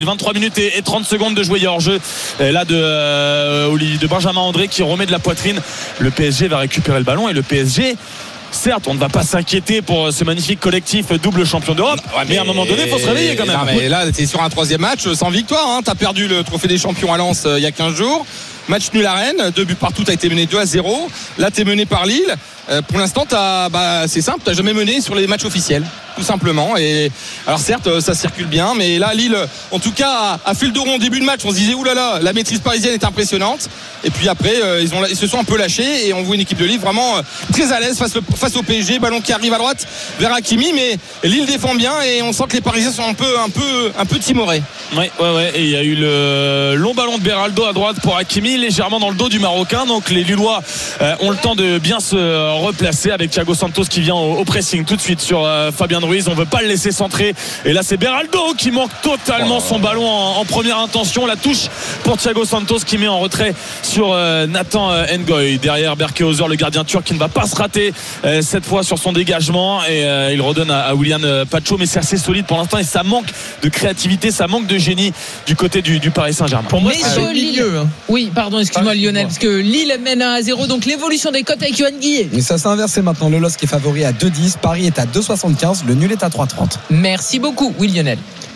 23 minutes et 30 secondes de jouer. Il y a hors-jeu là de Benjamin André qui remet de la poitrine. Le PSG va récupérer le ballon et le PSG, certes, on ne va pas s'inquiéter pour ce magnifique collectif double champion d'Europe, mais à un moment donné, il faut se réveiller quand même. Non, mais là, tu es sur un troisième match sans victoire. Hein. Tu as perdu le trophée des champions à Lens il y a 15 jours. Match nul à Rennes, 2 buts partout, tu as été mené 2-0. Là, tu es mené par Lille. Pour l'instant, c'est simple, tu n'as jamais mené sur les matchs officiels, tout simplement. Et alors certes, ça circule bien, mais là, Lille, en tout cas, a fait le dos rond au début de match. On se disait, oulala, la maîtrise parisienne est impressionnante. Et puis après, ils se sont un peu lâchés et on voit une équipe de Lille vraiment très à l'aise face au PSG. Ballon qui arrive à droite vers Hakimi, mais Lille défend bien et on sent que les Parisiens sont un peu timorés. Ouais. Et il y a eu le long ballon de Beraldo à droite pour Hakimi, légèrement dans le dos du Marocain. Donc les Lillois ont le temps de bien se replacer avec Thiago Santos qui vient au pressing tout de suite sur Fabien Ruiz. On veut pas le laisser centrer. Et là, c'est Beraldo qui manque totalement son ballon en première intention. La touche pour Thiago Santos qui met en retrait sur Nathan Ngoy. Derrière Berkehauser, le gardien turc qui ne va pas se rater cette fois sur son dégagement. Et il redonne à Willian Pacho. Mais c'est assez solide pour l'instant et ça manque de créativité, ça manque de génie du côté du Paris Saint-Germain. Pour moi, c'est le milieu. Oui, pardon, excuse-moi Lionel, parce que Lille mène 1-0. Donc l'évolution des cotes avec Yoann Guillet. Mais ça s'est inversé maintenant. Le LOSC est favori à 2,10. Paris est à 2,75. Le nul est à 3,30. Merci beaucoup, oui Lionel.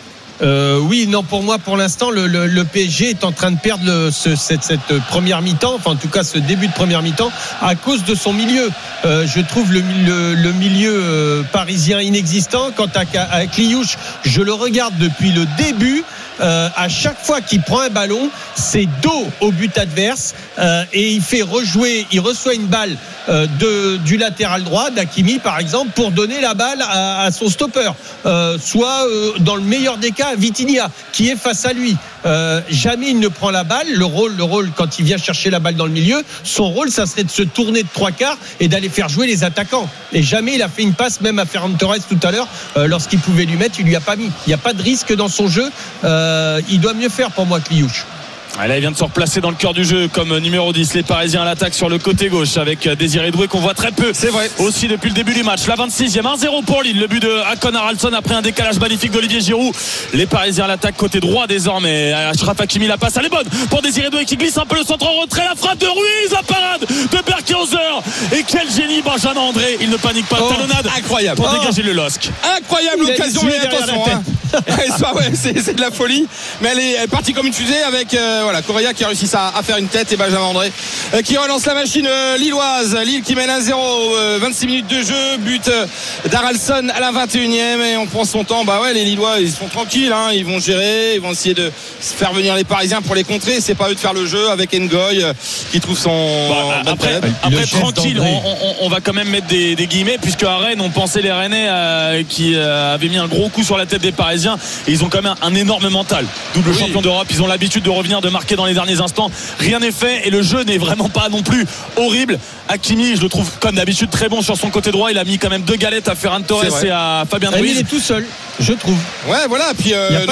Oui, non, pour moi, pour l'instant, le PSG est en train de perdre cette première mi-temps, enfin, en tout cas, ce début de première mi-temps, à cause de son milieu. Je trouve le milieu parisien inexistant. Quant à Kliouch, je le regarde depuis le début. À chaque fois qu'il prend un ballon, c'est dos au but adverse et il reçoit une balle du latéral droit d'Hakimi par exemple pour donner la balle à son stopper, soit dans le meilleur des cas à Vitinha qui est face à lui. Jamais il ne prend la balle. Le rôle quand il vient chercher la balle dans le milieu, son rôle ça serait de se tourner de 3/4 et d'aller faire jouer les attaquants. Et jamais il a fait une passe même à Ferran Torres tout à l'heure lorsqu'il pouvait lui mettre, il lui a pas mis. Il n'y a pas de risque dans son jeu. Il doit mieux faire pour moi Kliouch. Là, il vient de se replacer dans le cœur du jeu comme numéro 10. Les Parisiens à l'attaque sur le côté gauche avec Désiré Doué qu'on voit très peu. C'est vrai. Aussi depuis le début du match. La 26e, 1-0 pour Lille. Le but de Hakon Haraldsson après un décalage magnifique d'Olivier Giroud. Les Parisiens à l'attaque côté droit désormais. Achraf Hakimi, la passe, elle est bonne pour Désiré Doué qui glisse un peu le centre en retrait. La frappe de Ruiz, la parade de Berkehauser. Et quel génie Benjamin André. Il ne panique pas. Talonnade incroyable pour dégager le LOSC. Incroyable l'occasion. Mais attention, c'est de la folie. Mais elle est partie comme une fusée avec Correa qui a réussi à faire une tête et Benjamin André qui relance la machine lilloise. Lille qui mène 1-0, 26 minutes de jeu, but d'Haraldsson à la 21e et on prend son temps. Les Lillois ils sont tranquilles, hein. Ils vont gérer, ils vont essayer de faire venir les Parisiens pour les contrer. C'est pas eux de faire le jeu avec Ngoy qui trouve son après tranquille, on va quand même mettre des guillemets puisque à Rennes on pensait les Rennais qui avaient mis un gros coup sur la tête des Parisiens et ils ont quand même un énorme mental. Double champion d'Europe, ils ont l'habitude de revenir, de marquer dans les derniers instants. Rien n'est fait et le jeu n'est vraiment pas non plus horrible. Hakimi, je le trouve comme d'habitude très bon sur son côté droit. Il a mis quand même 2 galettes à Ferran Torres et à Fabien Ruiz. Il est tout seul, je trouve. Ouais, voilà. Puis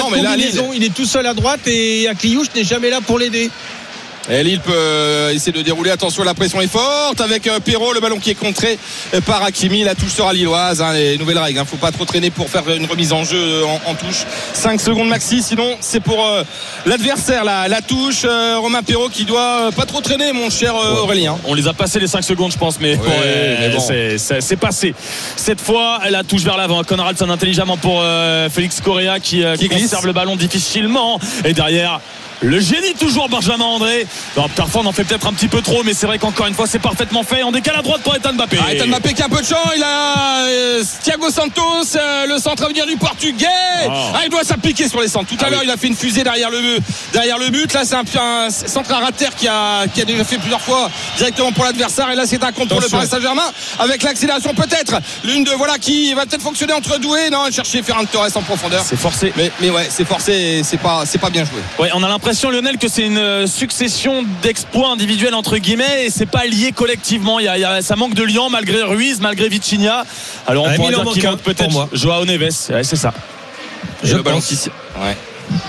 il est tout seul à droite et Kliouch n'est jamais là pour l'aider. Et Lille peut essayer de dérouler. Attention, la pression est forte avec Perraud, le ballon qui est contré par Hakimi. La touche sera lilloise, les nouvelles règles. Faut pas trop traîner pour faire une remise en jeu en touche. 5 secondes maxi, sinon c'est pour l'adversaire la touche. Romain Perraud qui doit pas trop traîner, mon cher Aurélien. On les a passé les 5 secondes je pense, mais bon. c'est passé. Cette fois la touche vers l'avant. Hakon Haraldsson intelligemment pour Félix Correa qui conserve le ballon difficilement. Et derrière le génie toujours Benjamin André. Parfois on en fait peut-être un petit peu trop, mais c'est vrai qu'encore une fois c'est parfaitement fait. On décale à droite pour Ethan Mbappé. Ethan Mbappé qui a un peu de champ. Il a Thiago Santos, le centre à venir du Portugais. Il doit s'appliquer sur les centres. Tout à l'heure il a fait une fusée derrière le but. Là c'est un centre à rater qui a déjà fait plusieurs fois directement pour l'adversaire. Et là c'est un compte pour le Paris Saint-Germain avec l'accélération peut-être. L'une de qui va peut-être fonctionner entre Doué. Non, chercher Ferran Torres en profondeur. C'est forcé. Mais ouais, c'est forcé. C'est pas bien joué. Ouais, on a l'impression Lionel que c'est une succession d'exploits individuels entre guillemets et c'est pas lié collectivement. Ça manque de liant malgré Ruiz, malgré Vitinha. Alors on pourrait dire qu'il manque peut-être Joao Neves. Ouais, c'est ça. Je pense.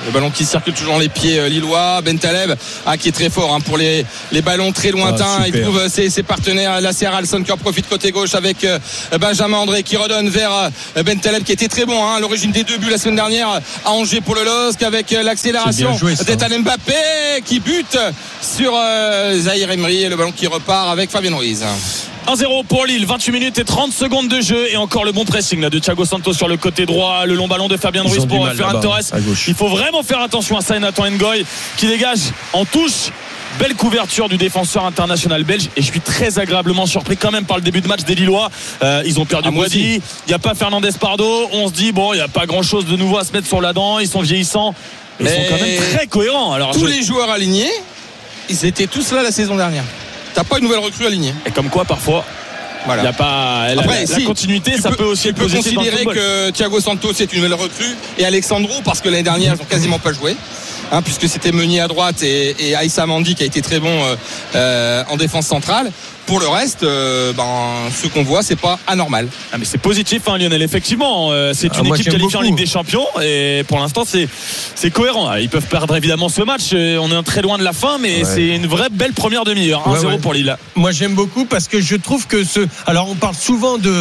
Le ballon qui circule toujours dans les pieds lillois. Bentaleb qui est très fort pour les ballons très lointains. Il trouve ses partenaires. Là c'est Haraldsson qui en profite côté gauche avec Benjamin André qui redonne vers Bentaleb qui était très bon à l'origine des 2 buts la semaine dernière à Angers pour le LOSC avec l'accélération d'Ethan Mbappé qui bute sur Zaïre Emery et le ballon qui repart avec Fabien Ruiz. 1-0 pour Lille, 28 minutes et 30 secondes de jeu et encore le bon pressing là, de Thiago Santos sur le côté droit, le long ballon de Fabien Ruiz pour Ferran Torres. Il faut vraiment faire attention à ça, Nathan Ngoy qui dégage en touche. Belle couverture du défenseur international belge et je suis très agréablement surpris quand même par le début de match des Lillois. Ils ont perdu Boadi, il n'y a pas Fernandez Pardo, on se dit bon il n'y a pas grand chose de nouveau à se mettre sur la dent, ils sont vieillissants, ils sont quand même très cohérents. Alors, tous les joueurs alignés, ils étaient tous là la saison dernière. T'as pas une nouvelle recrue alignée. Et comme quoi parfois il y a pas la continuité, ça peut aussi être positif. Tu peux considérer que Thiago Santos est une nouvelle recrue et Alexandro parce que l'année dernière ils n'ont quasiment pas joué. Puisque c'était Meunier à droite et Aïssa Mandi qui a été très bon en défense centrale. Pour le reste, ce qu'on voit, c'est pas anormal. Mais c'est positif, Lionel. Effectivement, c'est une équipe qualifiée en Ligue des Champions et pour l'instant, c'est cohérent. Ils peuvent perdre évidemment ce match. On est très loin de la fin, mais c'est une vraie belle première demi-heure. 1-0 pour Lille. Moi, j'aime beaucoup parce que je trouve que alors, on parle souvent du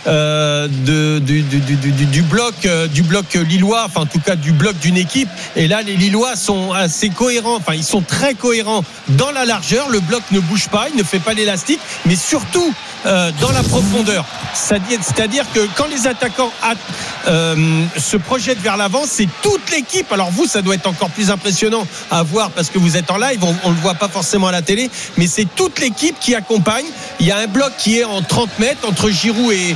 bloc lillois, enfin en tout cas du bloc d'une équipe. Et là, les Lillois sont assez cohérents. Enfin, ils sont très cohérents dans la largeur. Le bloc ne bouge pas, il ne fait pas l'élastique. Mais surtout dans la profondeur. C'est-à-dire que quand les attaquants se projettent vers l'avant, c'est toute l'équipe. Alors vous, ça doit être encore plus impressionnant à voir parce que vous êtes en live, on ne le voit pas forcément à la télé, mais c'est toute l'équipe qui accompagne. Il y a un bloc qui est en 30 mètres entre Giroud et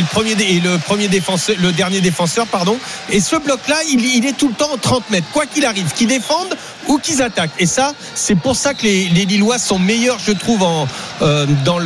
le dernier défenseur, pardon. Et ce bloc-là, il est tout le temps en 30 mètres, quoi qu'il arrive, qu'ils défendent ou qu'ils attaquent. Et ça, c'est pour ça que les Lillois sont meilleurs, je trouve, dans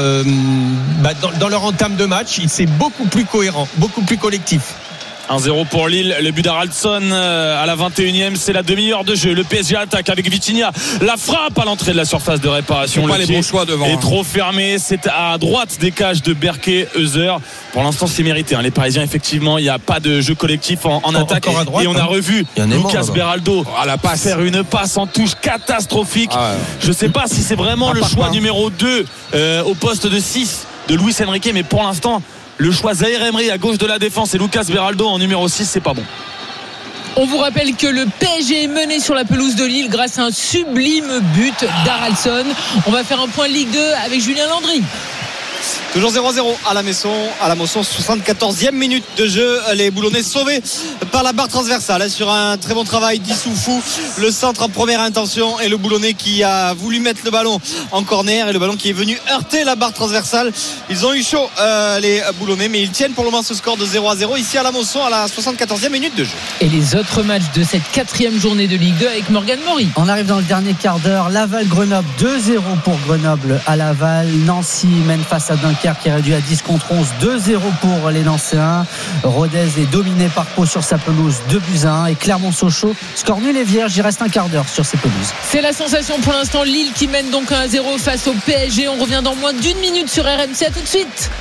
leur entame de match. C'est beaucoup plus cohérent, beaucoup plus collectif. 1-0 pour Lille, le but d'Haraldsson à la 21e, c'est la demi-heure de jeu. Le PSG attaque avec Vitinha, la frappe à l'entrée de la surface de réparation. Pas les bons choix devant. Est trop fermé, c'est à droite des cages de Berke, Heuser. Pour l'instant, c'est mérité. Les Parisiens, effectivement, il n'y a pas de jeu collectif en attaque. À droite, et on a revu Lucas Beraldo faire une passe en touche catastrophique. Je ne sais pas si c'est vraiment le choix numéro 2 au poste de 6 de Luis Enrique, mais pour l'instant, le choix Zaïre Emery à gauche de la défense et Lucas Beraldo en numéro 6, c'est pas bon. On vous rappelle que le PSG est mené sur la pelouse de Lille grâce à un sublime but d'Haraldsson. On va faire un point Ligue 2 avec Julien Landry. Toujours 0-0 à la Mosson, 74e minute de jeu. Les Boulonnais sauvés par la barre transversale sur un très bon travail d'Issoufou. Le centre en première intention et le Boulonnais qui a voulu mettre le ballon en corner et le ballon qui est venu heurter la barre transversale. Ils ont eu chaud les Boulonnais, mais ils tiennent pour le moment ce score de 0-0 ici à la Mosson à la 74e minute de jeu. Et les autres matchs de cette 4e journée de Ligue 2 avec Morgan Maury. On arrive dans le dernier quart d'heure. Laval-Grenoble 2-0 pour Grenoble à Laval. Nancy mène face à Dunkerque qui est réduit à 10 contre 11, 2-0 pour les Nancéens. Rodez est dominé par Pau sur sa pelouse, 2-1 et Clermont-Sochaux score nul et vierge. Il reste un quart d'heure sur ses pelouses. C'est la sensation pour l'instant, Lille qui mène donc 1-0 face au PSG. On revient dans moins d'une minute sur RMC. À tout de suite.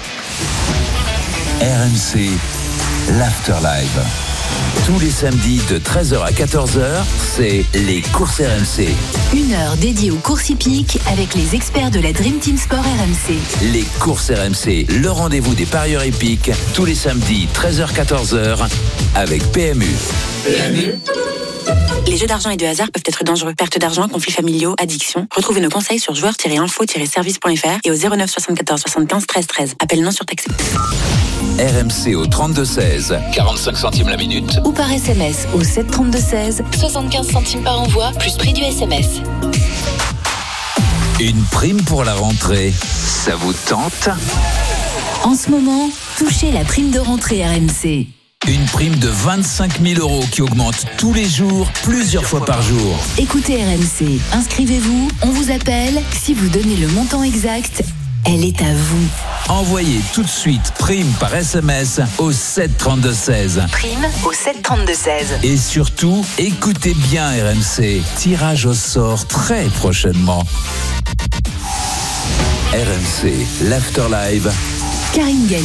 RMC, l'Afterlive. Tous les samedis de 13h à 14h, c'est les courses RMC. Une heure dédiée aux courses hippiques avec les experts de la Dream Team Sport RMC. Les courses RMC, le rendez-vous des parieurs hippiques, tous les samedis 13h-14h avec PMU. Les jeux d'argent et de hasard peuvent être dangereux. Perte d'argent, conflits familiaux, addiction. Retrouvez nos conseils sur joueurs-info-service.fr et au 09 74 75 13 13. Appel non surtaxé. RMC au 32-16, 45 centimes la minute. Ou par SMS au 732-16, 75 centimes par envoi, plus prix du SMS. Une prime pour la rentrée, ça vous tente ? En ce moment, touchez la prime de rentrée RMC. Une prime de 25 000 € qui augmente tous les jours, plusieurs fois par jour. Écoutez RMC, inscrivez-vous, on vous appelle. Si vous donnez le montant exact, elle est à vous. Envoyez tout de suite prime par SMS au 732-16. Prime au 732-16. Et surtout, écoutez bien RMC. Tirage au sort très prochainement. RMC, l'Afterlive. Karine Galli.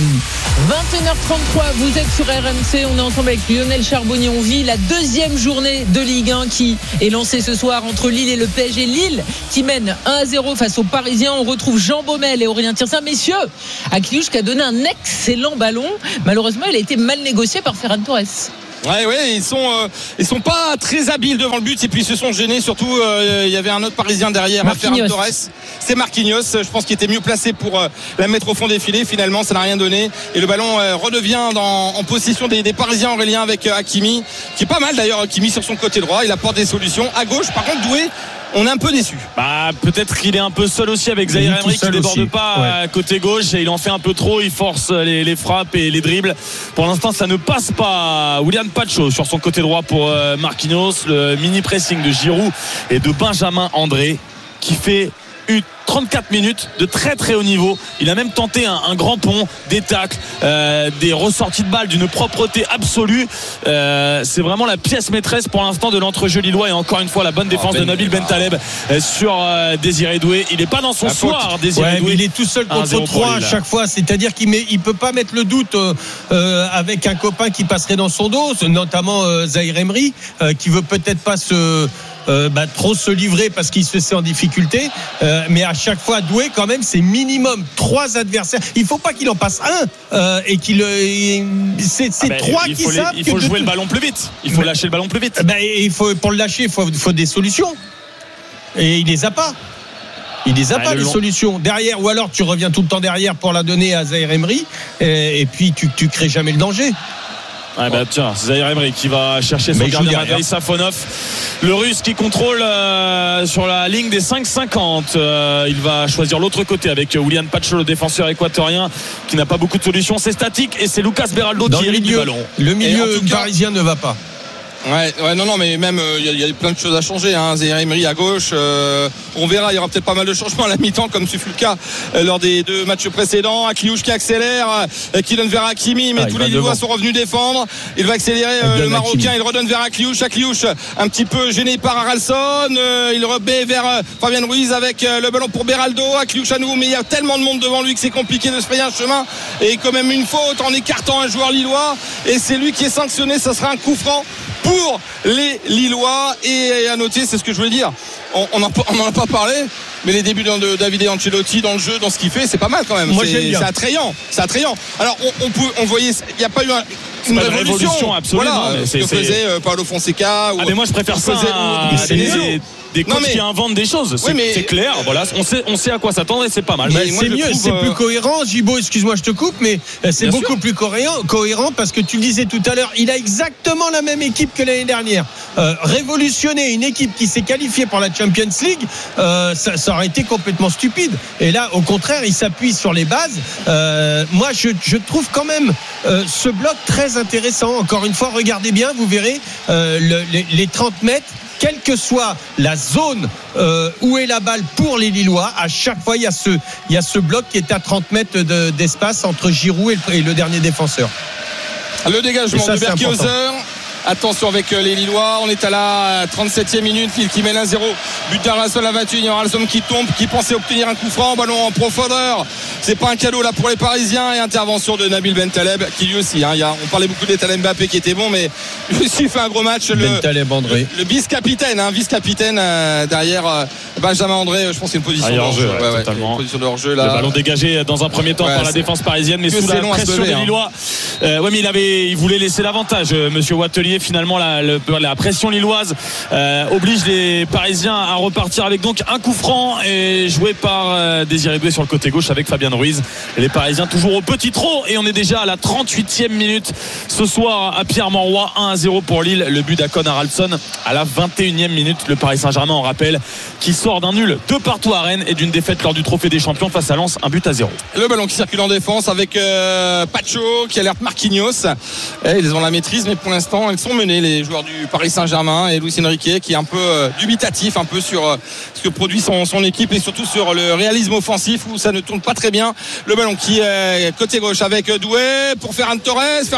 21h33, vous êtes sur RMC, on est ensemble avec Lionel Charbonnier. On vit la deuxième journée de Ligue 1 qui est lancée ce soir entre Lille et le PSG. Lille qui mène 1-0 face aux Parisiens. On retrouve Jean Baumel et Aurélien Tiersin. Messieurs, Akliouche qui a donné un excellent ballon. Malheureusement, il a été mal négocié par Ferran Torres. Ouais, ils sont pas très habiles devant le but et puis ils se sont gênés. Surtout, il y avait un autre Parisien derrière, Ferran Torres. C'est Marquinhos, je pense qu'il était mieux placé pour la mettre au fond des filets. Finalement, ça n'a rien donné et le ballon redevient en possession des Parisiens. Aurélien avec Hakimi, qui est pas mal d'ailleurs. Hakimi sur son côté droit, il apporte des solutions. À gauche, par contre, Doué, on est un peu déçu. Peut-être qu'il est un peu seul aussi avec Zahir Emery qui ne déborde pas côté gauche et il en fait un peu trop, il force les frappes et les dribbles. Pour l'instant ça ne passe pas. William Pacho sur son côté droit pour Marquinhos, le mini pressing de Giroud et de Benjamin André qui fait 34 minutes de très très haut niveau. Il a même tenté un grand pont, des tacles, des ressorties de balles d'une propreté absolue. C'est vraiment la pièce maîtresse pour l'instant de l'entrejeu lillois et encore une fois la bonne défense de Nabil Bentaleb sur Désiré Doué. Il n'est pas dans son soir, Désiré Doué. Il est tout seul contre 3 à chaque fois, c'est-à-dire qu'il ne peut pas mettre le doute avec un copain qui passerait dans son dos, notamment Zahir Emery qui veut peut-être pas trop se livrer parce qu'il se sait en difficulté, mais à chaque fois Doué quand même c'est minimum 3 adversaires. Il faut pas qu'il en passe un et qu'il c'est 3 qui savent. Il faut jouer le ballon plus vite. Il faut lâcher le ballon plus vite. Il faut, pour le lâcher, il faut des solutions et il les a pas. Il les a pas les solutions derrière, ou alors tu reviens tout le temps derrière pour la donner à Zahir Emery et puis tu crées jamais le danger. Tiens, Zahir Emery qui va chercher son gardien Matei Safonov, le Russe qui contrôle sur la ligne des 5,50. Il va choisir l'autre côté avec William Pacho, le défenseur équatorien qui n'a pas beaucoup de solutions. C'est statique et c'est Lucas Beraldo qui hérite du ballon. Le milieu parisien ne va pas. Non, mais même il y a plein de choses à changer. Zahir Emery à gauche, on verra, il y aura peut-être pas mal de changements à la mi-temps comme ce fut le cas lors des 2 matchs précédents. Akliouche qui accélère, qui donne vers Hakimi, mais tous les Lillois sont revenus défendre. Il va accélérer le Marocain, il redonne vers Akliouche un petit peu gêné par Haralson, il remet vers Fabien Ruiz avec le ballon pour Beraldo. Akliouche à nouveau, mais il y a tellement de monde devant lui que c'est compliqué de se frayer un chemin et quand même une faute en écartant un joueur lillois et c'est lui qui est sanctionné. Ça sera un coup franc pour les Lillois. Et à noter, c'est ce que je voulais dire, on n'en a pas parlé, mais les débuts de Davide Ancelotti dans le jeu, dans ce qu'il fait, c'est pas mal quand même. C'est attrayant. Alors on voyait, il n'y a pas eu une révolution absolument. Voilà, ce que faisait Paulo Fonseca mais moi je préfère ça des coachs qui inventent des choses. C'est clair, voilà, on sait à quoi s'attendre et c'est pas mal. C'est mieux, c'est plus cohérent. Gibo, excuse-moi, je te coupe, mais c'est beaucoup plus cohérent parce que tu le disais tout à l'heure, il a exactement la même équipe que l'année dernière. Révolutionner une équipe qui s'est qualifiée pour la Champions League, ça aurait été complètement stupide. Et là, au contraire, il s'appuie sur les bases. Moi, je trouve quand même ce bloc très intéressant. Encore une fois, regardez bien, vous verrez les 30 mètres. Quelle que soit la zone où est la balle pour les Lillois, à chaque fois il y a ce bloc qui est à 30 mètres d'espace entre Giroud et le dernier défenseur. Le dégagement de Berkiozer. Attention avec les Lillois, on est à la 37e minute, Lille qui mène 1-0, but d'Haralson à la 21e, Haralson qui tombe, qui pensait obtenir un coup franc, ballon en profondeur, c'est pas un cadeau là pour les Parisiens, et intervention de Nabil Bentaleb qui lui aussi, on parlait beaucoup d'Etal Mbappé qui était bon, mais lui aussi fait un gros match, le vice-capitaine derrière Benjamin André, je pense que c'est une position de hors-jeu, totalement. Position de hors-jeu là. Le ballon dégagé dans un premier temps par la défense parisienne, mais sous la pression des Lillois. Mais il voulait laisser l'avantage, monsieur Wattelier. Finalement la pression lilloise oblige les Parisiens à repartir avec donc un coup franc et joué par Désiré Doué sur le côté gauche avec Fabien Ruiz. Et les Parisiens toujours au petit trot et on est déjà à la 38e minute ce soir à Pierre-Mauroy. 1-0 pour Lille, le but d'Akon Haralson à la 21e minute. Le Paris Saint-Germain, on rappelle, qui sort d'un nul 2-2 à Rennes et d'une défaite lors du Trophée des Champions face à Lens, 1-0. Le ballon qui circule en défense avec Pacho qui alerte Marquinhos, ils ont la maîtrise mais pour l'instant sont menés, les joueurs du Paris Saint-Germain, et Luis Enrique qui est un peu dubitatif un peu sur ce que produit son équipe et surtout sur le réalisme offensif où ça ne tourne pas très bien. Le ballon qui est côté gauche avec Doué pour Ferran Torres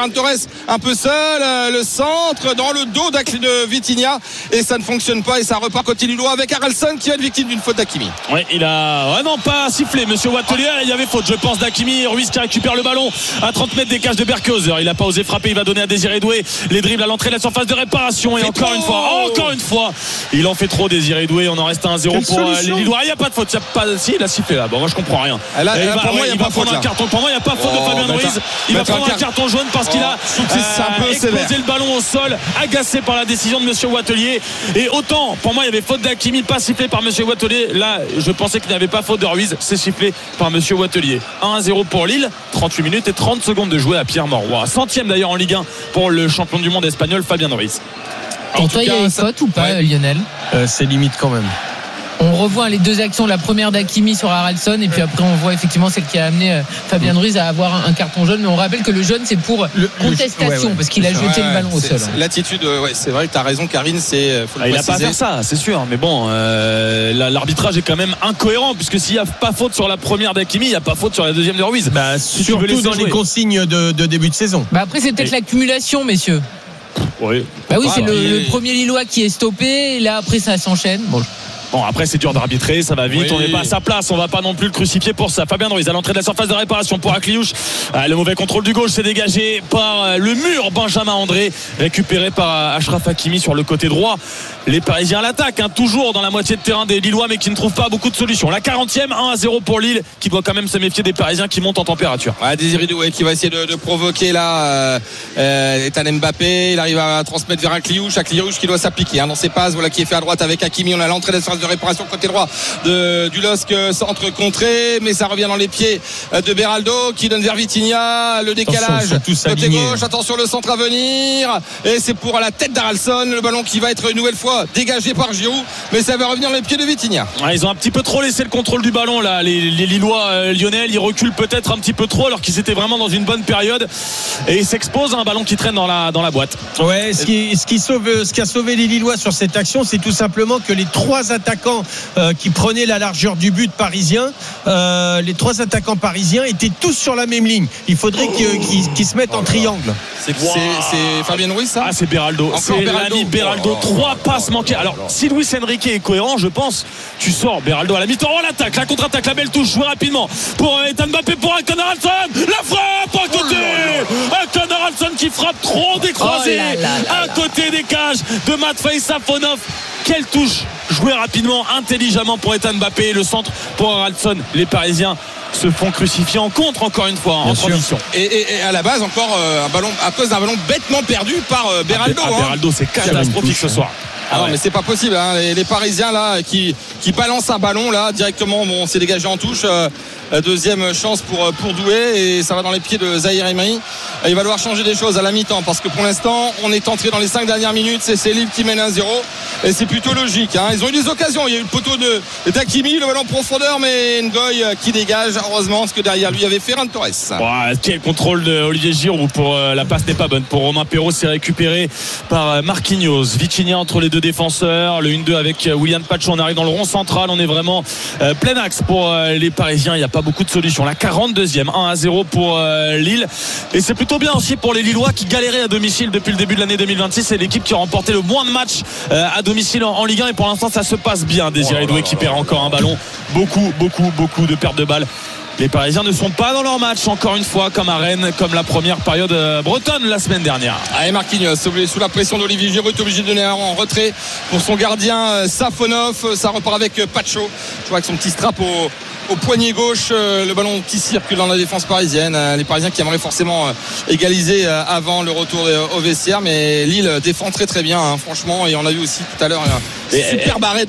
un peu seul, le centre dans le dos de Vitinha et ça ne fonctionne pas et ça repart côté Lillois avec Haraldsson qui va être victime d'une faute d'Hakimi. Oui, il a non pas sifflé monsieur Wattelier, il y avait faute je pense d'Hakimi. Ruiz qui récupère le ballon à 30 mètres des cages de Berkhauser, il n'a pas osé frapper, il va donner à Désiré Doué les dribbles à l'entrée de la surface de réparation et encore une fois il en fait trop Désiré Doué, on en reste à 1-0 pour les Lillois. Il n'y a pas de faute, il a sifflé là, bon moi je comprends rien. Pour moi il n'y a pas faute là. Pour moi il n'y a pas faute de Fabien Ruiz, il va prendre un carton jaune parce qu'il a explosé le ballon au sol, agacé par la décision de monsieur Wattelier. Et autant pour moi il y avait faute d'Hakimi, pas sifflé par monsieur Wattelier, là je pensais qu'il n'y avait pas faute de Ruiz, c'est sifflé par monsieur Wattelier. 1-0 pour Lille, 38 minutes et 30 secondes de jouer à Pierre Mauroy, 100e d'ailleurs en Ligue 1 pour le champion du monde espagnol Fabien Ruiz. Pour toi il y a une faute ou pas Lionel? C'est limite quand même. On revoit les deux actions, la première d'Hakimi sur Haraldsson et puis après on voit effectivement celle qui a amené Fabien Ruiz à avoir un carton jaune, mais on rappelle que le jaune c'est pour contestation parce qu'il a jeté le ballon au sol. L'attitude, c'est vrai que tu as raison Karine, il n'a pas à faire ça, c'est sûr, mais bon l'arbitrage est quand même incohérent puisque s'il n'y a pas faute sur la première d'Hakimi, il n'y a pas faute sur la deuxième de Ruiz. Surtout dans les consignes de début de saison. Après c'est peut-être l'accumulation messieurs. Oui, c'est le premier Lillois qui est stoppé et là après ça s'enchaîne. Bon après c'est dur d'arbitrer, ça va vite, on n'est pas à sa place, on va pas non plus le crucifier pour ça. Fabien Ruiz à l'entrée de la surface de réparation pour Akliouche, le mauvais contrôle du gauche, c'est dégagé par le mur Benjamin André, récupéré par Achraf Hakimi sur le côté droit. Les Parisiens l'attaquent toujours dans la moitié de terrain des Lillois mais qui ne trouvent pas beaucoup de solutions. La 40e, 1-0 pour Lille qui doit quand même se méfier des Parisiens qui montent en température. Désiré Doué qui va essayer de provoquer là Ethan Mbappé, il arrive à transmettre vers Akliouche qui doit s'appliquer dans ses passes, voilà qui est fait à droite avec Hakimi, on a l'entrée de la surface de réparation côté droit du LOSC, centre contré mais ça revient dans les pieds de Beraldo qui donne vers Vitinha, le décalage côté gauche, attention le centre à venir et c'est pour la tête d'Haraldsson, le ballon qui va être une nouvelle fois dégagé par Giroud mais ça va revenir dans les pieds de Vitinha. Ils ont un petit peu trop laissé le contrôle du ballon là, les Lillois. Lionel, ils reculent peut-être un petit peu trop alors qu'ils étaient vraiment dans une bonne période et ils s'exposent à un ballon qui traîne dans la boîte. Ce qui a sauvé les Lillois sur cette action, c'est tout simplement que les trois attaquants qui prenaient la largeur du but parisien, les trois attaquants parisiens étaient tous sur la même ligne. Il faudrait qu'ils se mettent en triangle. C'est Fabien Ruiz ça? C'est Beraldo. C'est l'ami Beraldo. 3 passes manquées. Alors si Luis Enrique est cohérent, je pense, tu sors Beraldo à la mi-temps. L'attaque, la contre-attaque, la belle touche, jouer rapidement pour Ethan Mbappé, pour Hakan Haraldsson, la frappe à côté. Hakan Haraldsson qui frappe trop décroisé à côté des cages de Matvei Safonov. Quelle touche jouée rapidement, intelligemment pour Ethan Mbappé, le centre pour Haraldsson. Les Parisiens se font crucifier en contre encore une fois en transition. Et à la base encore un ballon à cause d'un ballon bêtement perdu par Beraldo. Beraldo, c'est catastrophique ce soir. Non mais c'est pas possible les Parisiens là qui balancent un ballon là directement, c'est dégagé en touche. Deuxième chance pour Doué et ça va dans les pieds de Zahir Emery. Il va devoir changer des choses à la mi-temps parce que pour l'instant on est entré dans les 5 dernières minutes, c'est Lille qui mène 1-0 et c'est plutôt logique. Ils ont eu des occasions, il y a eu le poteau d'Hakimi, le ballon en profondeur mais Ngoy qui dégage heureusement parce que derrière lui il y avait Ferran Torres. Quel contrôle d'Olivier Giroud pour la passe n'est pas bonne pour Romain Perraud, c'est récupéré par Marquinhos. Vitinha entre les deux défenseurs, le 1-2 avec William Pacho, on arrive dans le rond central, on est vraiment plein axe pour les Parisiens, il n'y a pas beaucoup de solutions. La 42e, 1-0 pour Lille et c'est plutôt bien aussi pour les Lillois qui galéraient à domicile depuis le début de l'année 2026. C'est l'équipe qui a remporté le moins de matchs à domicile en Ligue 1 et pour l'instant ça se passe bien. Désiré Doué qui perd encore un ballon, beaucoup de pertes de balles. Les Parisiens ne sont pas dans leur match encore une fois comme à Rennes, comme la première période bretonne la semaine dernière. Et Marquinhos sous la pression d'Olivier Giroud est obligé de donner un rang en retrait pour son gardien Safonov. Ça repart avec Pacho, je vois avec son petit strap au poignet gauche, le ballon qui circule dans la défense parisienne. Les Parisiens qui aimeraient forcément égaliser avant le retour au vestiaire, mais Lille défend très bien franchement, et on a vu aussi tout à l'heure super barré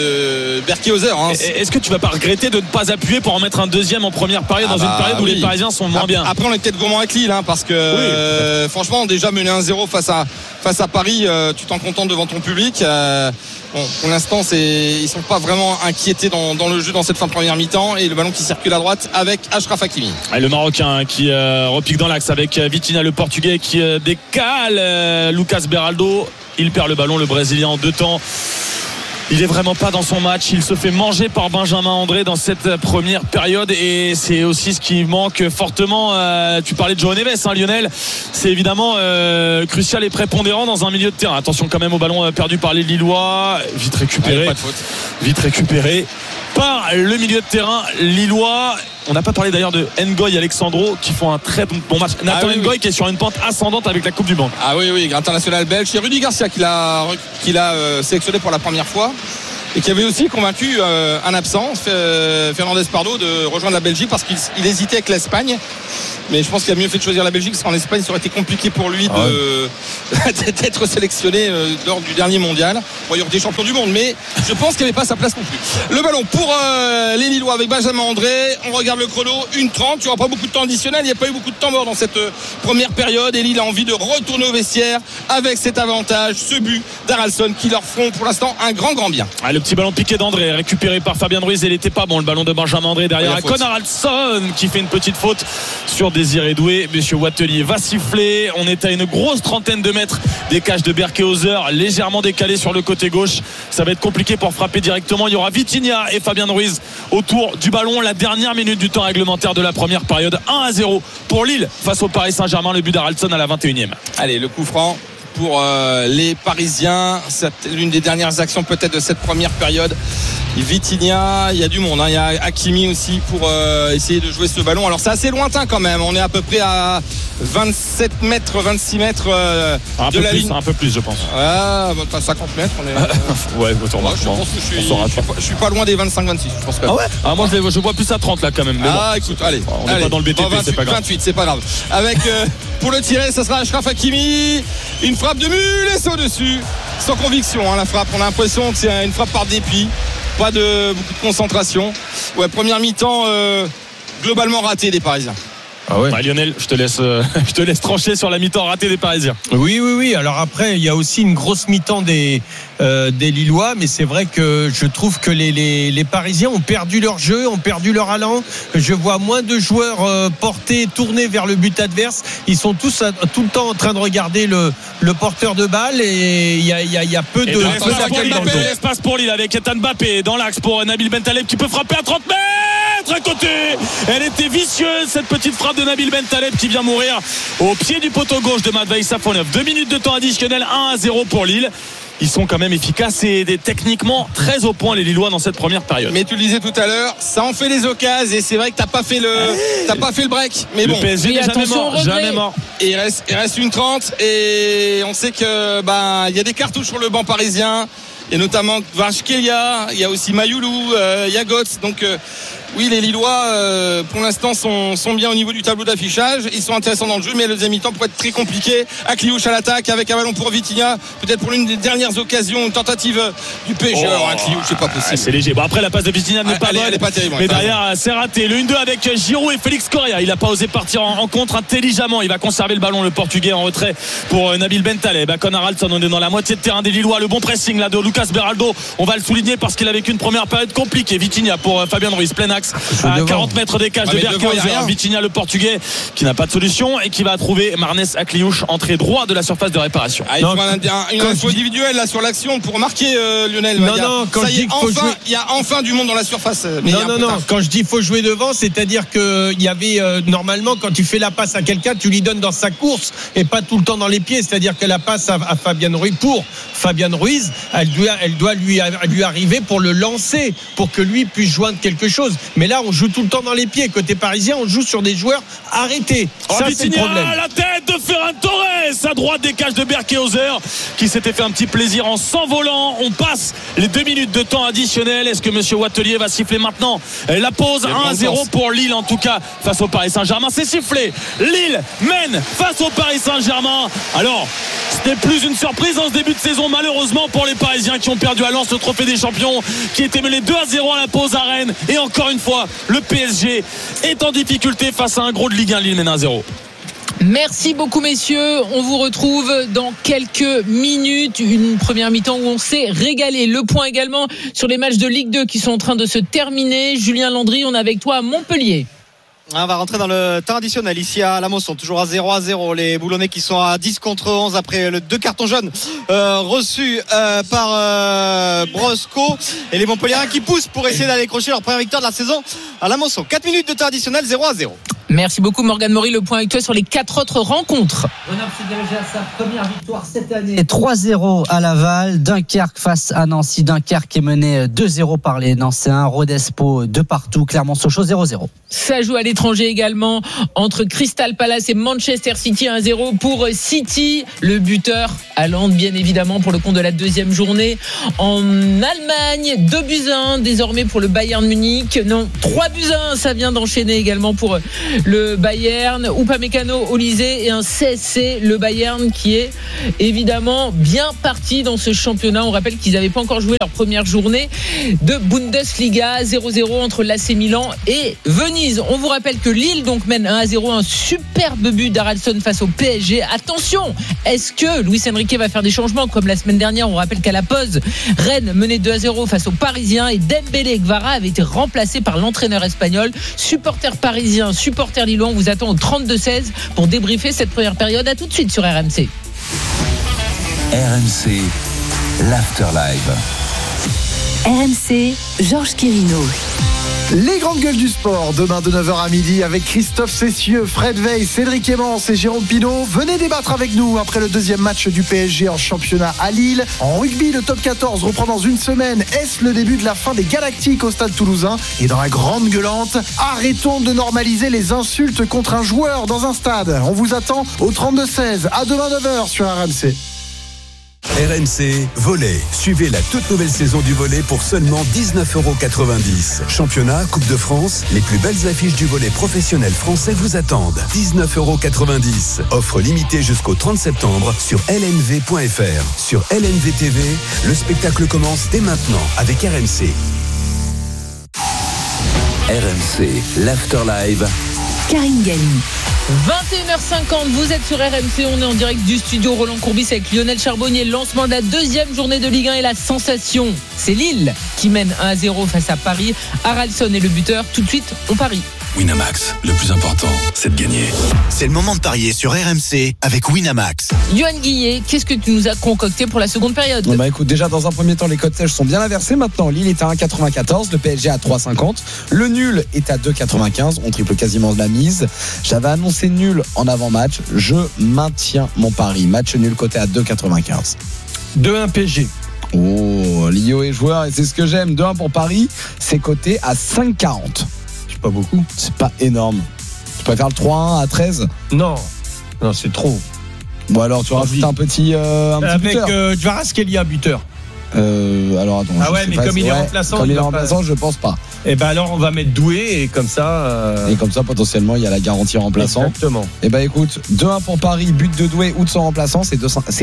de Berkhauser. Est-ce que tu vas pas regretter de ne pas appuyer pour en mettre un deuxième en première période dans une période où les Parisiens sont moins bien? Après on est peut-être gourmand avec Lille parce que franchement déjà mener 1-0 face à Paris, tu t'en contentes devant ton public. Pour l'instant ils sont pas vraiment inquiétés dans le jeu dans cette fin de première mi-temps. mi-temps et le ballon qui circule à droite avec Achraf Hakimi. Et le Marocain qui repique dans l'axe avec Vitinha, le Portugais qui décale Lucas Beraldo. Il perd le ballon, le Brésilien en 2 temps. Il est vraiment pas dans son match. Il se fait manger par Benjamin André dans cette première période et c'est aussi ce qui manque fortement. Tu parlais de João Neves, Lionel. C'est évidemment crucial et prépondérant dans un milieu de terrain. Attention quand même au ballon perdu par les Lillois. Vite récupéré. Pas de faute. Vite récupéré par le milieu de terrain lillois. On n'a pas parlé d'ailleurs de Ngoy Alexandro qui font un très bon match. Nathan Ngoy qui est sur une pente ascendante avec la Coupe du Monde. Ah oui, international belge. C'est Rudy Garcia qui l'a sélectionné pour la première fois et qui avait aussi convaincu un absent, Fernandez Pardo, de rejoindre la Belgique parce qu'il hésitait avec l'Espagne. Mais je pense qu'il a mieux fait de choisir la Belgique parce qu'en Espagne ça aurait été compliqué pour lui d'être sélectionné lors du dernier mondial. Bon, il aurait été champion du monde, mais je pense qu'il n'avait pas sa place non plus. Le ballon pour les Lillois avec Benjamin André. On regarde le chrono, 1:30. Il n'y aura pas beaucoup de temps additionnel. Il n'y a pas eu beaucoup de temps mort dans cette première période et Lille a envie de retourner au vestiaire avec cet avantage, ce but d'Haraldsson qui leur font pour l'instant un grand bien. Le petit ballon piqué d'André récupéré par Fabien Ruiz. Il n'était pas bon le ballon de Benjamin André derrière Con Haraldsson qui fait une petite faute sur Désiré Doué. Monsieur Wattelier va siffler. On est à une grosse trentaine de mètres des cages de Berkehauser, légèrement décalé sur le côté gauche. Ça va être compliqué pour frapper directement. Il y aura Vitinha et Fabien Ruiz autour du ballon. La dernière minute du temps réglementaire de la première période. 1-0 pour Lille face au Paris Saint-Germain. Le but d'Haraldsson à la 21e. Allez, le coup franc pour les Parisiens. C'est l'une des dernières actions peut-être de cette première période. Vitinha, il y a du monde, il y a Hakimi aussi pour essayer de jouer ce ballon. Alors c'est assez lointain quand même, on est à peu près à 27 mètres, 26 mètres de la ligne. Un peu plus je pense. Pas 50 mètres on est... ouais, je pense que je suis pas loin des 25-26 je pense que... Ah ouais moi je vois plus à 30 là quand même. Mais écoute, allez. On n'est pas dans le BTP, 28, c'est pas grave. 28, c'est pas grave. Avec pour le tirer, ça sera Achraf Hakimi. Une frappe de Mules au-dessus. Sans conviction, la frappe. On a l'impression que c'est une frappe par dépit. Pas de beaucoup de concentration. Ouais, première mi-temps globalement ratée des Parisiens. Ah ouais. Lionel, je te laisse trancher sur la mi-temps ratée des Parisiens. Oui. Alors après, il y a aussi une grosse mi-temps des Lillois, mais c'est vrai que je trouve que les Parisiens ont perdu leur jeu, ont perdu leur allant. Je vois moins de joueurs portés, tournés vers le but adverse. Ils sont tous tout le temps en train de regarder le porteur de balle et il y a peu de l'espace pour Lille avec Ethan Mbappé dans l'axe pour Nabil Bentaleb qui peut frapper à 30 mètres à côté. Elle était vicieuse cette petite frappe de Nabil Bentaleb qui vient mourir au pied du poteau gauche de Matvei Safonov. 2 minutes de temps additionnel, 1-0 pour Lille. Ils sont quand même efficaces et techniquement très au point les Lillois dans cette première période. Mais tu le disais tout à l'heure, ça en fait les occasions et c'est vrai que t'as pas fait le break. Mais le bon, PSG n'est jamais mort. Et il reste 1:30 et on sait que il y a des cartouches sur le banc parisien. Et notamment Kvaratskhelia, il y a aussi Mayoulou, il y a Götze. Donc oui, les Lillois pour l'instant sont bien au niveau du tableau d'affichage. Ils sont intéressants dans le jeu, mais le deuxième mi-temps pourrait être très compliqué. Akliouche à l'attaque avec un ballon pour Vitinha, peut-être pour l'une des dernières occasions, une tentative du PSG. Alors Akliouche, c'est pas possible. C'est léger. Bon, après la passe de Vitinha n'est pas bonne, elle est pas terrible, mais derrière c'est raté. Le 1-2 avec Giroud et Félix Correa. Il n'a pas osé partir en contre intelligemment. Il va conserver le ballon, le Portugais en retrait pour Nabil Bentaleb. Con Haraldsson, on est dans la moitié de terrain des Lillois. Le bon pressing là de Lucas Beraldo. On va le souligner parce qu'il a vécu une première période compliquée. Vitinha pour Fabien Ruiz, plein axe à 40 mètres des cages de Berkehauser. Vitinha le Portugais qui n'a pas de solution et qui va trouver Marnes Akliouche, entrée droit de la surface de réparation. Il faut une info individuelle là sur l'action pour marquer Lionel. Il y a enfin du monde dans la surface. Non. Quand je dis faut jouer devant, c'est-à-dire qu'il y avait normalement quand tu fais la passe à quelqu'un, tu lui donnes dans sa course et pas tout le temps dans les pieds. C'est-à-dire que la passe à Fabien Ruiz pour Fabien Ruiz, elle doit lui arriver pour le lancer, pour que lui puisse joindre quelque chose. Mais là, on joue tout le temps dans les pieds. Côté parisien, on joue sur des joueurs arrêtés. Ça, c'est le problème. La tête de Ferran Torres à droite des cages de Berkehauser qui s'était fait un petit plaisir en s'envolant. On passe les 2 minutes de temps additionnel. Est-ce que monsieur Wattelier va siffler maintenant la pause? 1-0 pour Lille en tout cas face au Paris Saint-Germain. C'est sifflé. Lille mène face au Paris Saint-Germain. Alors, ce n'est plus une surprise dans ce début de saison malheureusement pour les Parisiens qui ont perdu à Lens le trophée des champions, qui était mené 2-0 à la pause à Rennes. Et encore une fois, le PSG est en difficulté face à un gros de Ligue 1. Lille mène 1-0. Merci beaucoup messieurs, on vous retrouve dans quelques minutes, une première mi-temps où on s'est régalé. Le point également sur les matchs de Ligue 2 qui sont en train de se terminer. Julien Landry, on est avec toi à Montpellier. On va rentrer dans le temps additionnel ici à la Mosson, toujours à 0-0. Les Boulonnais qui sont à 10 contre 11 après le 2 cartons jaunes reçus par Brosco, et les Montpelliérains qui poussent pour essayer d'aller décrocher leur première victoire de la saison à la Mosson. 4 minutes de temps additionnel, 0-0. Merci beaucoup Morgane Maury, le point avec toi sur les 4 autres rencontres. Grenoble s'est dirigé à sa première victoire cette année. 3-0 à Laval, Dunkerque face à Nancy. Dunkerque est mené 2-0 par les Nancéens, Rodez-Pau de partout, Clermont-Sochaux 0-0. Ça joue à l'étranger également entre Crystal Palace et Manchester City, 1-0 pour City. Le buteur Haaland bien évidemment pour le compte de la deuxième journée. En Allemagne, 2-1 désormais pour le Bayern Munich. Non, 3-1, ça vient d'enchaîner également pour le Bayern. Upamecano au Lisée et un CSC, le Bayern qui est évidemment bien parti dans ce championnat. On rappelle qu'ils n'avaient pas encore joué leur première journée de Bundesliga. 0-0 entre l'AC Milan et Venise. On vous rappelle que Lille donc mène 1-0, un superbe but d'Haraldsson face au PSG. Attention, est-ce que Luis Enrique va faire des changements comme la semaine dernière? On rappelle qu'à la pause, Rennes menait 2-0 face aux Parisiens et Dembélé Guevara avait été remplacé par l'entraîneur espagnol. Supporters parisiens, supporters lillois, on vous attend au 32-16 pour débriefer cette première période. À tout de suite sur RMC. RMC, l'After Live. RMC, Georges Quirino. Les grandes gueules du sport, demain de 9h à midi avec Christophe Cessieux, Fred Veil, Cédric Emmons et Jérôme Pinault. Venez débattre avec nous après le deuxième match du PSG en championnat à Lille. En rugby, le top 14 reprend dans une semaine. Est-ce le début de la fin des Galactiques au stade toulousain? Et dans la grande gueulante, arrêtons de normaliser les insultes contre un joueur dans un stade. On vous attend au 32-16, à demain 9h sur RMC. RMC Volley. Suivez la toute nouvelle saison du volley pour seulement 19,90 €. Championnat, Coupe de France, les plus belles affiches du volley professionnel français vous attendent. 19,90 €. Offre limitée jusqu'au 30 septembre sur lnv.fr. Sur LNV TV, le spectacle commence dès maintenant avec RMC. RMC, l'After Live. Karine Galli. 21h50, vous êtes sur RMC, on est en direct du studio Roland Courbis avec Lionel Charbonnier. Le lancement de la deuxième journée de Ligue 1 et la sensation, c'est Lille qui mène 1-0 face à Paris. Haraldsson est le buteur, tout de suite on parie. Winamax, le plus important, c'est de gagner. C'est le moment de parier sur RMC avec Winamax. Yoann Guillet, qu'est-ce que tu nous as concocté pour la seconde période? Bon bah écoute, déjà dans un premier temps, les cotes sèches sont bien inversées. Maintenant, Lille est à 1,94, le PSG à 3,50, le nul est à 2,95. On triple quasiment la mise. J'avais annoncé nul en avant-match. Je maintiens mon pari. Match nul coté à 2,95. 2-1 PSG. Oh, Lio est joueur et c'est ce que j'aime. 2-1 pour Paris, c'est coté à 5,40. C'est pas beaucoup. C'est pas énorme. Tu préfères le 3-1 à 13? Non, c'est trop. Bon alors tu rajoutes un petit avec buteur. Dvaratskhelia buteur. Alors attends. Ah ouais, mais comme il est remplaçant, comme il est remplaçant, je pense pas. Et ben alors on va mettre Doué et comme ça. Et comme ça potentiellement il y a la garantie remplaçant. Exactement. Et ben écoute, 2-1 pour Paris, but de Doué ou de son remplaçant, c'est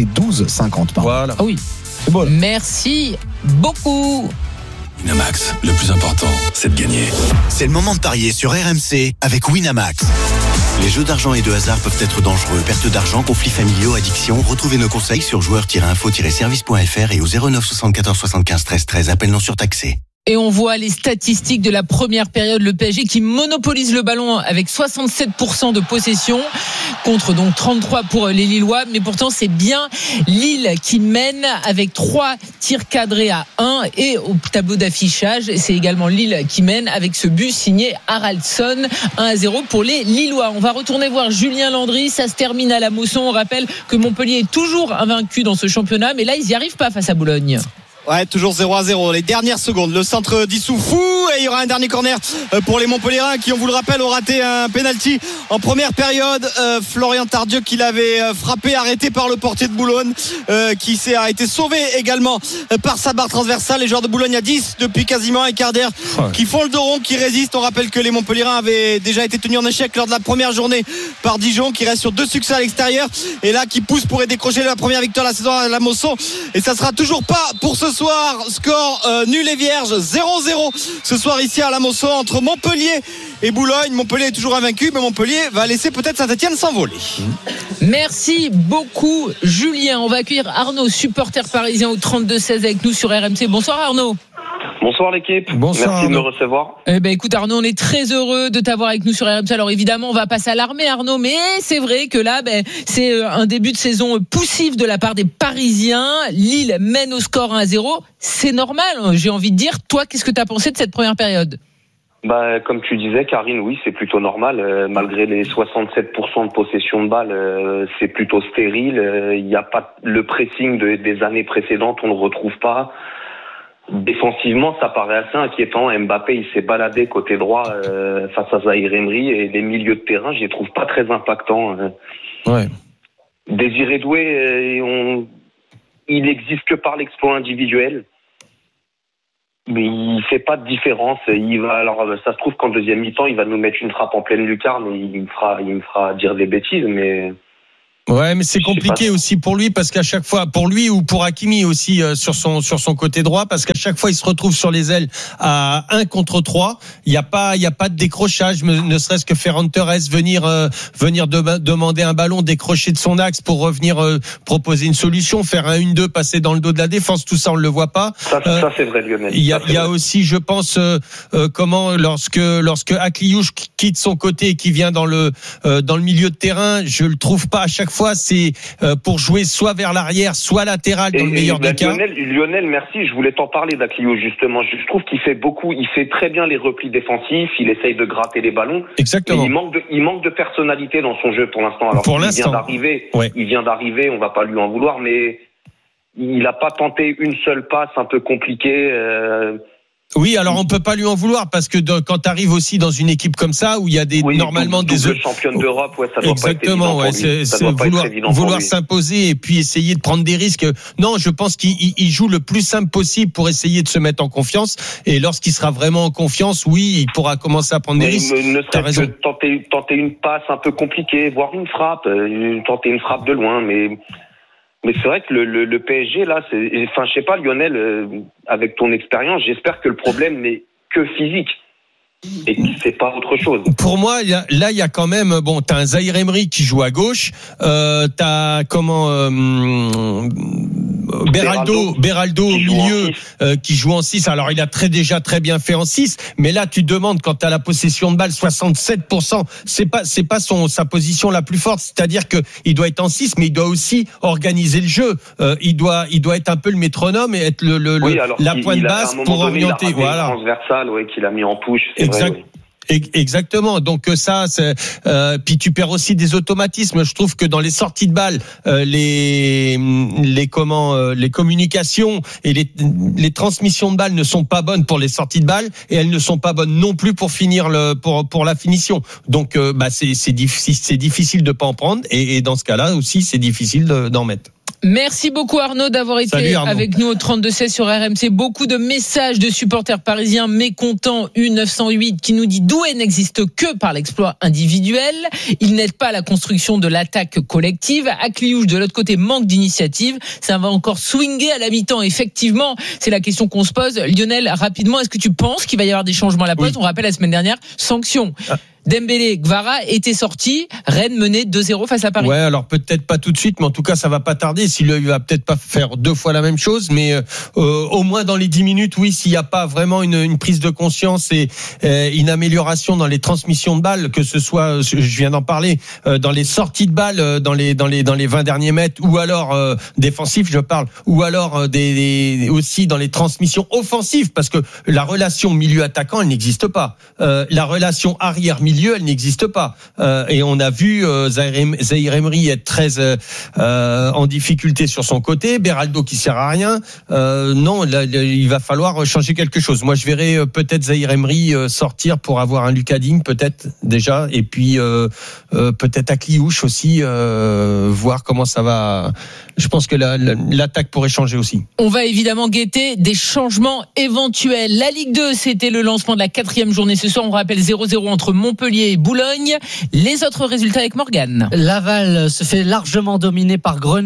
12,50 par. Voilà. Ah oui. C'est beau là. Merci beaucoup. Winamax, le plus important, c'est de gagner. C'est le moment de parier sur RMC avec Winamax. Les jeux d'argent et de hasard peuvent être dangereux. Perte d'argent, conflits familiaux, addiction. Retrouvez nos conseils sur joueurs-info-service.fr et au 09 74 75 13 13. Appel non surtaxé. Et on voit les statistiques de la première période, le PSG qui monopolise le ballon avec 67% de possession contre donc 33 pour les Lillois, mais pourtant c'est bien Lille qui mène avec 3 tirs cadrés à 1 et au tableau d'affichage, c'est également Lille qui mène avec ce but signé Haraldsson, 1-0 pour les Lillois. On va retourner voir Julien Landry, ça se termine à la Mosson. On rappelle que Montpellier est toujours invaincu dans ce championnat, mais là ils n'y arrivent pas face à Boulogne. Ouais, toujours 0-0. Les dernières secondes, le centre d'Issoufou et il y aura un dernier corner pour les Montpelliérains qui, on vous le rappelle, ont raté un penalty en première période. Florian Tardieu qui l'avait frappé, arrêté par le portier de Boulogne, qui a été sauvé également par sa barre transversale. Les joueurs de Boulogne à 10 depuis quasiment un quart d'heure qui font le dos rond, qui résistent. On rappelle que les Montpelliérains avaient déjà été tenus en échec lors de la première journée par Dijon, qui reste sur 2 succès à l'extérieur et là qui pousse pour décrocher la première victoire de la saison à la Mosson. Et ça sera toujours pas pour ce soir. Score nul et vierge, 0-0 ce soir ici à la Mosson entre Montpellier et Boulogne. Montpellier est toujours invaincu, mais Montpellier va laisser peut-être Saint-Etienne s'envoler. Merci beaucoup Julien. On va accueillir Arnaud, supporter parisien au 32-16 avec nous sur RMC. Bonsoir Arnaud. Bonsoir l'équipe. Bonsoir, merci de me Arnaud. recevoir. Écoute Arnaud, on est très heureux de t'avoir avec nous sur RMC. Alors évidemment, on va pas s'alarmer Arnaud, mais c'est vrai que là, c'est un début de saison poussif de la part des Parisiens. Lille mène au score 1-0. C'est normal, j'ai envie de dire. Toi, qu'est-ce que tu as pensé de cette première période ? Comme tu disais, Karine, oui, c'est plutôt normal. Malgré les 67% de possession de balle, c'est plutôt stérile. Il n'y a pas le pressing des années précédentes, on ne le retrouve pas. Défensivement, ça paraît assez inquiétant. Mbappé, il s'est baladé côté droit face à Zahir Emery, et les milieux de terrain, je les trouve pas très impactants. Ouais. Désiré Doué, il n'existe que par l'exploit individuel. Mais il fait pas de différence. Ça se trouve qu'en deuxième mi-temps, il va nous mettre une frappe en pleine lucarne et il me fera dire des bêtises, mais. Ouais, mais c'est compliqué aussi pour lui parce qu'à chaque fois, pour lui ou pour Hakimi aussi sur son côté droit, parce qu'à chaque fois il se retrouve sur les ailes à 1 contre 3. Il y a pas de décrochage, ne serait-ce que Ferran Torres venir demander un ballon, décrocher de son axe pour revenir proposer une solution, faire un 1-2, passer dans le dos de la défense. Tout ça on le voit pas. Ça c'est vrai, Lionel. Il y a aussi, je pense, comment lorsque Akliouche quitte son côté et qui vient dans le milieu de terrain, je le trouve pas à chaque fois. C'est pour jouer soit vers l'arrière, soit latéral dans le meilleur des cas. Lionel, merci. Je voulais t'en parler d'Akliouche justement. Je trouve qu'il fait beaucoup. Il fait très bien les replis défensifs. Il essaye de gratter les ballons. Exactement. Il manque de personnalité dans son jeu pour l'instant. Alors il vient d'arriver. On va pas lui en vouloir, mais il a pas tenté une seule passe un peu compliquée. Oui, alors on peut pas lui en vouloir parce que quand tu arrives aussi dans une équipe comme ça où il y a normalement des championne d'Europe, ça doit exactement, pas être évident vouloir s'imposer et puis essayer de prendre des risques. Non, je pense qu'il joue le plus simple possible pour essayer de se mettre en confiance, et lorsqu'il sera vraiment en confiance, oui, il pourra commencer à prendre des risques. T'as raison. Tenter une passe un peu compliquée, voire une frappe, tenter une frappe de loin, mais c'est vrai que le PSG là, je sais pas, Lionel, avec ton expérience, j'espère que le problème n'est que physique et que c'est pas autre chose. Pour moi, il y a quand même, t'as un Zahir Emery qui joue à gauche, t'as Beraldo au milieu qui joue en 6. Alors il a déjà très bien fait en 6, mais là tu demandes, quand tu as la possession de balle 67%, c'est pas sa position la plus forte, c'est-à-dire que il doit être en 6, mais il doit aussi organiser le jeu. Il doit être un peu le métronome et être la pointe basse pour orienter. Il a transversal, qu'il a mis en push. Exactement. Donc ça, puis tu perds aussi des automatismes. Je trouve que dans les sorties de balles, les communications et les transmissions de balles ne sont pas bonnes pour les sorties de balles, et elles ne sont pas bonnes non plus pour finir pour la finition. Donc c'est difficile de pas en prendre, et dans ce cas-là aussi c'est difficile d'en mettre. Merci beaucoup Arnaud d'avoir été avec nous au 32-16 sur RMC. Beaucoup de messages de supporters parisiens mécontents. U908 qui nous dit: Doué n'existe que par l'exploit individuel. Il n'aide pas à la construction de l'attaque collective. Akliouche de l'autre côté manque d'initiative. Ça va encore swinguer à la mi-temps. Effectivement, c'est la question qu'on se pose. Lionel, rapidement, est-ce que tu penses qu'il va y avoir des changements à la pause? On rappelle la semaine dernière, sanction. Dembélé, Gvara étaient sortis. Rennes menait 2-0 face à Paris. Ouais, alors peut-être pas tout de suite, mais en tout cas ça va pas tarder. Il va peut-être pas faire 2 fois la même chose, mais au moins dans les 10 minutes, oui, s'il y a pas vraiment une prise de conscience et une amélioration dans les transmissions de balles, que ce soit, je viens d'en parler, dans les sorties de balles, dans les 20 derniers mètres, ou alors défensif, je parle, ou alors aussi dans les transmissions offensives, parce que la relation milieu-attaquant, elle n'existe pas. La relation arrière-milieu, elle n'existe pas. Et on a vu Zahir Emery être très en difficulté sur son côté, Beraldo qui sert à rien. Non, là, il va falloir changer quelque chose. Moi, je verrais peut-être Zahir Emery sortir pour avoir un Lucas Digne, peut-être déjà, et puis peut-être Akliouche aussi, voir comment ça va. Je pense que l'attaque pourrait changer aussi. On va évidemment guetter des changements éventuels. La Ligue 2, c'était le lancement de la 4e journée ce soir. On rappelle 0-0 entre Montpellier et Boulogne. Les autres résultats avec Morgane. Laval se fait largement dominer par Grenoble sur sa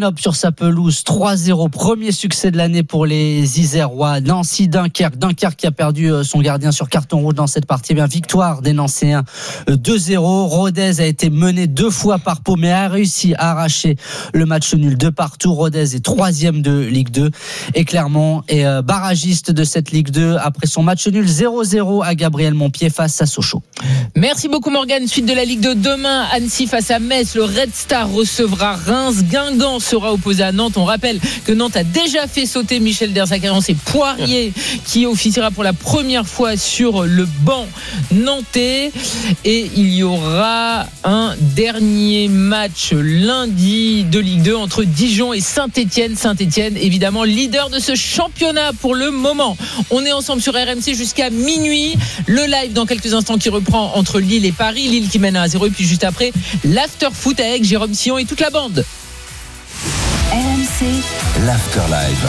sa pelouse 3-0. Premier succès de l'année pour les Isérois. Nancy-Dunkerque. Dunkerque qui a perdu son gardien sur carton rouge dans cette partie. Bien, victoire des Nancéens 2-0. Rodez a été mené 2 fois par Pau, mais a réussi à arracher le match nul 2-2. Rodez est 3e de Ligue 2 et Clermont est barragiste de cette Ligue 2 après son match nul 0-0 à Gabriel Montpied face à Sochaux. Merci beaucoup Morgane. Suite de la Ligue 2 demain, Annecy face à Metz. Le Red Star recevra Reims. Guingamp sera opposé à Nantes. On rappelle que Nantes a déjà fait sauter Michel Derzakarian. C'est Poirier qui officiera pour la première fois sur le banc nantais. Et il y aura un dernier match lundi de Ligue 2 entre Dijon et Saint-Etienne. Saint-Etienne, évidemment, leader de ce championnat pour le moment. On est ensemble sur RMC jusqu'à minuit. Le live dans quelques instants qui reprend entre Lille et Paris. Lille qui mène à 1-0. Et puis juste après, l'after foot avec Jérôme Sillon et toute la bande. RMC, l'after live.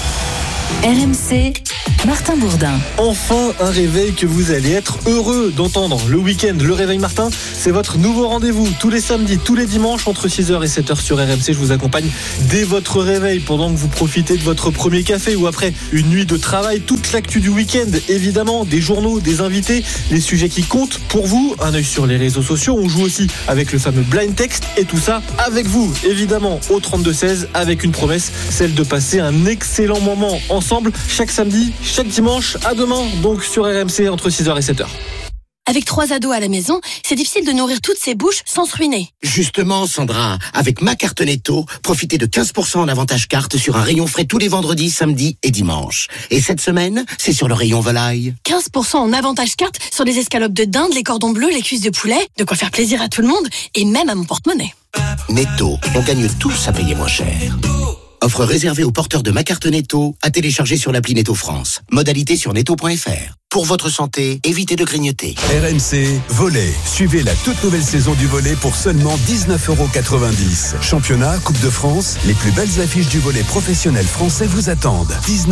RMC, Martin Bourdin. Enfin un réveil que vous allez être heureux d'entendre. Le week-end, le réveil Martin, c'est votre nouveau rendez-vous. Tous les samedis, tous les dimanches, entre 6h et 7h sur RMC. Je vous accompagne dès votre réveil, pendant que vous profitez de votre premier café ou après une nuit de travail. Toute l'actu du week-end, évidemment, des journaux, des invités, les sujets qui comptent pour vous. Un œil sur les réseaux sociaux. On joue aussi avec le fameux blind text et tout ça avec vous, évidemment, au 32-16, avec une promesse, celle de passer un excellent moment ensemble chaque samedi, chaque dimanche. À demain donc sur RMC entre 6h et 7h. Avec 3 ados à la maison, c'est difficile de nourrir toutes ces bouches sans se ruiner. Justement, Sandra, avec ma carte Netto, profitez de 15% en avantage carte sur un rayon frais tous les vendredis, samedis et dimanches. Et cette semaine, c'est sur le rayon volaille. 15% en avantage carte sur les escalopes de dinde, les cordons bleus, les cuisses de poulet, de quoi faire plaisir à tout le monde et même à mon porte-monnaie. Netto, on gagne tous à payer moins cher. Offre réservée aux porteurs de ma carte Netto, à télécharger sur l'appli Netto France. Modalité sur netto.fr. Pour votre santé, évitez de grignoter. RMC Volley. Suivez la toute nouvelle saison du volley pour seulement 19,90 €. Championnat, Coupe de France, les plus belles affiches du volley professionnel français vous attendent.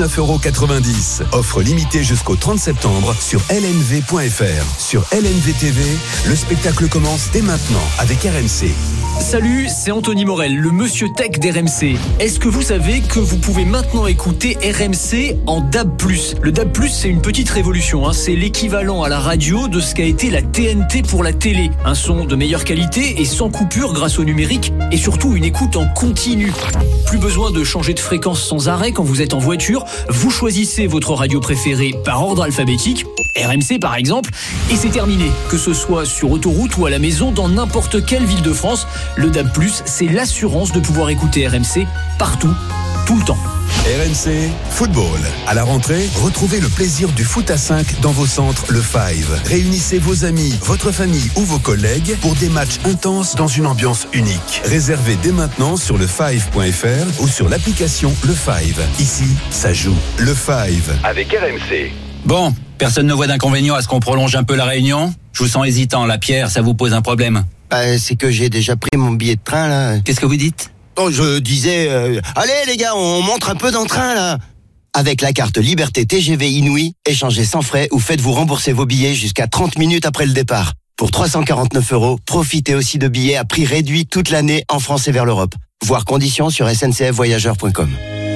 19,90 €. Offre limitée jusqu'au 30 septembre sur lnv.fr. Sur LNV TV, le spectacle commence dès maintenant avec RMC. Salut, c'est Anthony Morel, le monsieur tech d'RMC. Est-ce que vous savez que vous pouvez maintenant écouter RMC en DAB+. Le DAB+, c'est une petite révolution. C'est l'équivalent à la radio de ce qu'a été la TNT pour la télé. Un son de meilleure qualité et sans coupure grâce au numérique et surtout une écoute en continu. Plus besoin de changer de fréquence sans arrêt quand vous êtes en voiture. Vous choisissez votre radio préférée par ordre alphabétique, RMC par exemple, et c'est terminé. Que ce soit sur autoroute ou à la maison, dans n'importe quelle ville de France, le DAB+, c'est l'assurance de pouvoir écouter RMC partout, tout le temps. RMC Football. À la rentrée, retrouvez le plaisir du foot à 5 dans vos centres Le Five. Réunissez vos amis, votre famille ou vos collègues pour des matchs intenses dans une ambiance unique. Réservez dès maintenant sur lefive.fr ou sur l'application Le Five. Ici, ça joue. Le Five. Avec RMC. Bon, personne ne voit d'inconvénient à ce qu'on prolonge un peu la réunion ? Je vous sens hésitant là, Pierre, ça vous pose un problème ? C'est que j'ai déjà pris mon billet de train là. Qu'est-ce que vous dites ? Oh, je disais, allez les gars, on montre un peu d'entrain là. Avec la carte Liberté TGV Inouï, échangez sans frais ou faites-vous rembourser vos billets jusqu'à 30 minutes après le départ. Pour 349 €, profitez aussi de billets à prix réduit toute l'année en France et vers l'Europe. Voir conditions sur sncfvoyageurs.com.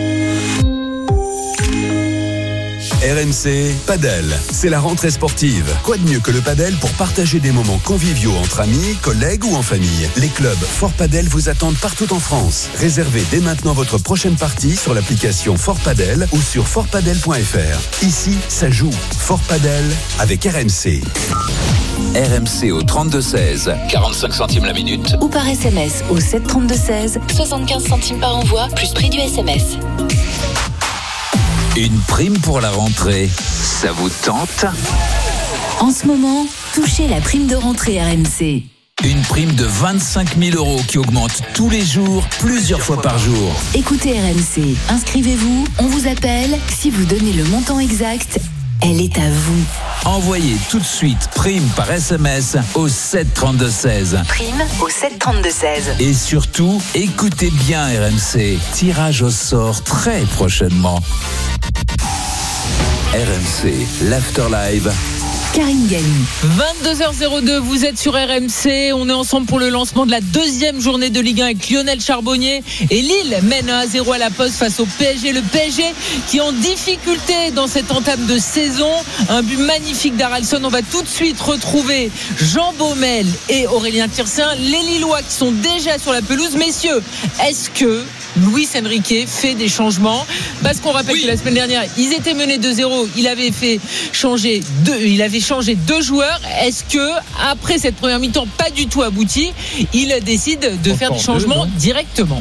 RMC Padel, c'est la rentrée sportive. Quoi de mieux que le padel pour partager des moments conviviaux entre amis, collègues ou en famille. Les clubs Fort Padel vous attendent partout en France. Réservez dès maintenant votre prochaine partie sur l'application Fort Padel ou sur fortpadel.fr. Ici, ça joue. Fort Padel avec RMC. RMC au 32-16, 45 centimes la minute. Ou par SMS au 732-16, 75 centimes par envoi, plus prix du SMS. Une prime pour la rentrée, ça vous tente ? En ce moment, touchez la prime de rentrée RMC. Une prime de 25 000 € qui augmente tous les jours, plusieurs fois par jour. Écoutez RMC, inscrivez-vous, on vous appelle. Si vous donnez le montant exact, elle est à vous. Envoyez tout de suite prime par SMS au 732-16. Prime au 732-16. Et surtout, écoutez bien RMC. Tirage au sort très prochainement. RMC, l'After Live. Karine Galli. 22h02, vous êtes sur RMC. On est ensemble pour le lancement de la deuxième journée de Ligue 1 avec Lionel Charbonnier. Et Lille mène 1-0 à la pause face au PSG. Le PSG qui est en difficulté dans cette entame de saison. Un but magnifique d'Aralson. On va tout de suite retrouver Jean Baumel et Aurélien Tiersin, les Lillois qui sont déjà sur la pelouse. Messieurs, est-ce que Luis Enrique fait des changements? Parce qu'on rappelle que la semaine dernière, ils étaient menés 2-0. Il avait changé deux joueurs. Est-ce que après cette première mi-temps pas du tout aboutie, il décide de faire des changements directement?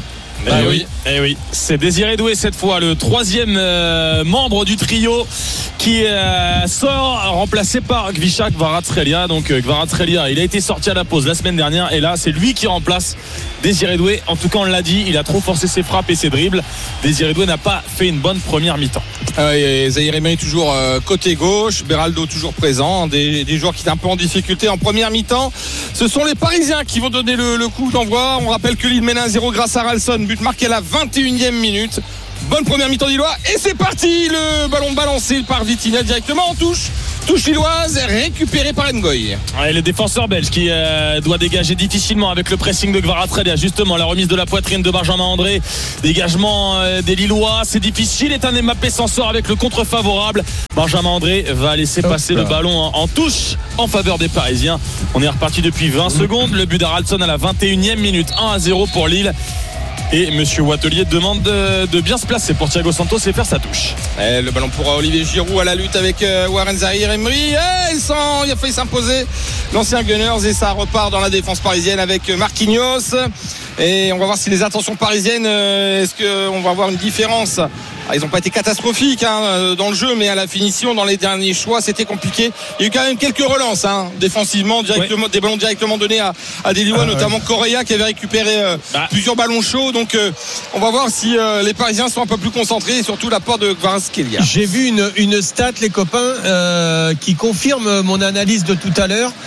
Eh oui, c'est Désiré Doué cette fois, le troisième membre du trio qui sort, remplacé par Gvicha Kvaratskhelia. Donc Kvaratskhelia, il a été sorti à la pause la semaine dernière et là c'est lui qui remplace Désiré Doué. En tout cas on l'a dit, il a trop forcé ses frappes et ses dribbles. Désiré Doué n'a pas fait une bonne première mi-temps. Zahir Emery toujours côté gauche, Beraldo toujours présent, des joueurs qui étaient un peu en difficulté en première mi-temps. Ce sont les Parisiens qui vont donner le coup d'envoi. On rappelle que Lille mène 1-0 grâce à Ralston, but marqué à la 21e minute. Bonne première mi-temps lillois et c'est parti, le ballon balancé par Vitinha directement en touche lilloise, récupéré par Ngoy. Le défenseur belge qui doit dégager difficilement avec le pressing de Kvaratskhelia. Justement la remise de la poitrine de Benjamin André, dégagement des Lillois, c'est difficile. Ethan Mbappé s'en sort avec le contre favorable. Benjamin André va laisser passer le ballon en touche en faveur des Parisiens. On est reparti depuis 20 secondes. Le but d'Aralson à la 21e minute, 1-0 pour Lille. Et Monsieur Wattelier demande de bien se placer pour Thiago Santos et faire sa touche. Le ballon pour Olivier Giroud à la lutte avec Warren Zahir Emery. Il a failli s'imposer l'ancien Gunners et ça repart dans la défense parisienne avec Marquinhos. Et on va voir si les intentions parisiennes, est-ce qu'on va avoir une différence? Ils n'ont pas été catastrophiques dans le jeu, mais à la finition, dans les derniers choix, c'était compliqué. Il y a eu quand même quelques relances défensivement, directement, des ballons directement donnés à des Lillois, notamment Correa qui avait récupéré plusieurs ballons chauds. Donc on va voir si les Parisiens sont un peu plus concentrés et surtout l'apport de Kvaratskhelia. J'ai vu une stat, les copains, qui confirme mon analyse de tout à l'heure.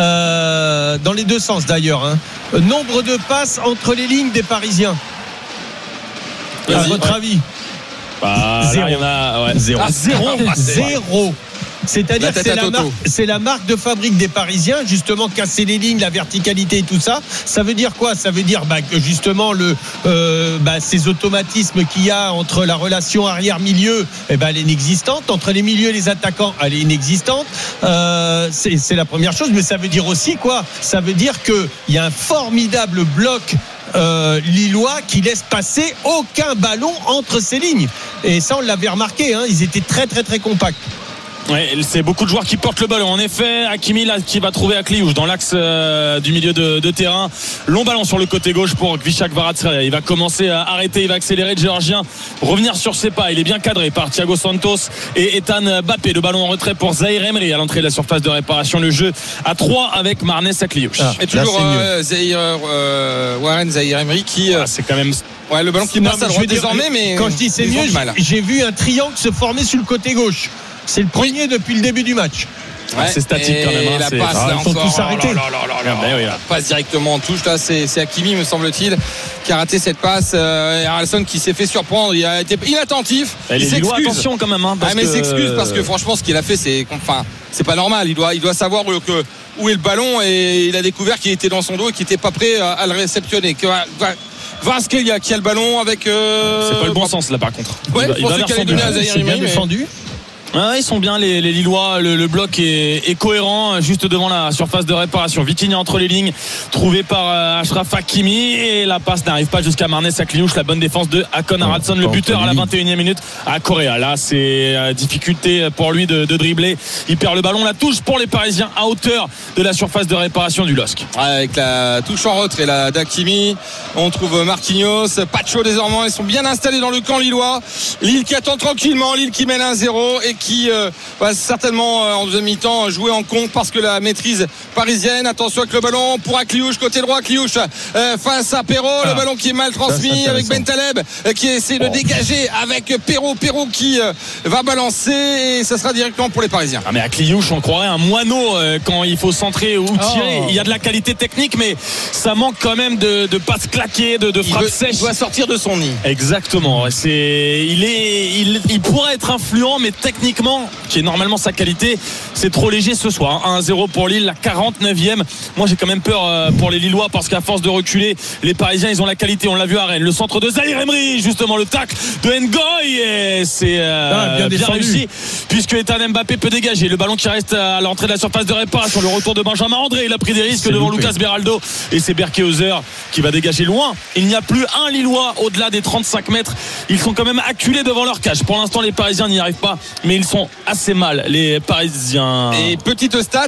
Dans les deux sens d'ailleurs. Nombre de passes entre les lignes des Parisiens. À votre avis? Zéro. Zéro. C'est-à-dire que c'est la marque de fabrique des Parisiens, justement, casser les lignes, la verticalité et tout ça. Ça veut dire quoi? Ça veut dire que justement ces automatismes qu'il y a entre la relation arrière-milieu, elle est inexistante. Entre les milieux et les attaquants, elle est inexistante. C'est la première chose, mais ça veut dire aussi quoi? Ça veut dire qu'il y a un formidable bloc lillois qui laisse passer aucun ballon entre ces lignes. Et ça, on l'avait remarqué, ils étaient très très très compacts. Ouais, c'est beaucoup de joueurs qui portent le ballon. En effet, Hakimi là, qui va trouver Akliouche dans l'axe du milieu de terrain. Long ballon sur le côté gauche pour Gvicha Kvaratskhelia. Il va commencer à arrêter, il va accélérer le Géorgien, revenir sur ses pas. Il est bien cadré par Thiago Santos et Ethan Mbappé. Le ballon en retrait pour Zahir Emery à l'entrée de la surface de réparation. Le jeu à 3 avec Marnes Akliouche. Et toujours Warren Zahir Emery qui c'est quand même le ballon qui passe à droite désormais, mais quand je dis c'est mieux, j'ai vu un triangle se former sur le côté gauche. C'est le premier depuis le début du match. C'est statique quand même. La passe, ils sont tous arrêtés. La passe directement en touche. Là, c'est Hakimi, me semble-t-il, qui a raté cette passe. Harrelson qui s'est fait surprendre. Il a été inattentif. Il s'excuse. Attention quand même. Mais il s'excuse parce que franchement, ce qu'il a fait, c'est pas normal. Il doit savoir où est le ballon et il a découvert qu'il était dans son dos et qu'il n'était pas prêt à le réceptionner. Kvaratskhelia qui a le ballon avec. C'est pas le bon sens là par contre. Il va vers son but. C'est bien défendu. Ils sont bien les Lillois, le bloc est cohérent juste devant la surface de réparation. Vitinha entre les lignes, trouvé par Achraf Hakimi et la passe n'arrive pas jusqu'à Marnes Akliouche. La bonne défense de Hakon Haraldsson, le buteur à la 21e minute à Correa. Là c'est difficulté pour lui de dribbler. Il perd le ballon, la touche pour les Parisiens à hauteur de la surface de réparation du LOSC. Avec la touche en retrait là d'Hakimi, on trouve Marquinhos, Pacho désormais. Ils sont bien installés dans le camp lillois. Lille qui attend tranquillement, Lille qui mène 1-0 et qui va certainement en deuxième mi-temps jouer en compte parce que la maîtrise parisienne. Attention avec le ballon pour Akliouche, côté droit. Akliouche face à Perrault, le ballon qui est mal transmis avec Bentaleb qui essaie de dégager avec Perrault qui va balancer et ça sera directement pour les Parisiens. Mais Akliouche, on croirait un moineau quand il faut centrer ou tirer. Il y a de la qualité technique, mais ça manque quand même de passes claquées, de frappes sèches. Il doit sortir de son nid. Exactement. Il pourrait être influent, mais techniquement techniquement, qui est normalement sa qualité, c'est trop léger ce soir. 1-0 pour Lille, la 49e. Moi j'ai quand même peur pour les Lillois parce qu'à force de reculer, les Parisiens ils ont la qualité. On l'a vu à Rennes. Le centre de Zahir Emery, justement le tacle de Ngoy, et c'est bien réussi puisque Ethan Mbappé peut dégager. Le ballon qui reste à l'entrée de la surface de réparation. Le retour de Benjamin André. Il a pris des risques devant Lucas Beraldo et c'est Berkehauser qui va dégager loin. Il n'y a plus un Lillois au-delà des 35 mètres. Ils sont quand même acculés devant leur cage. Pour l'instant, les Parisiens n'y arrivent pas, mais ils sont assez mal, les Parisiens. Et petite stat,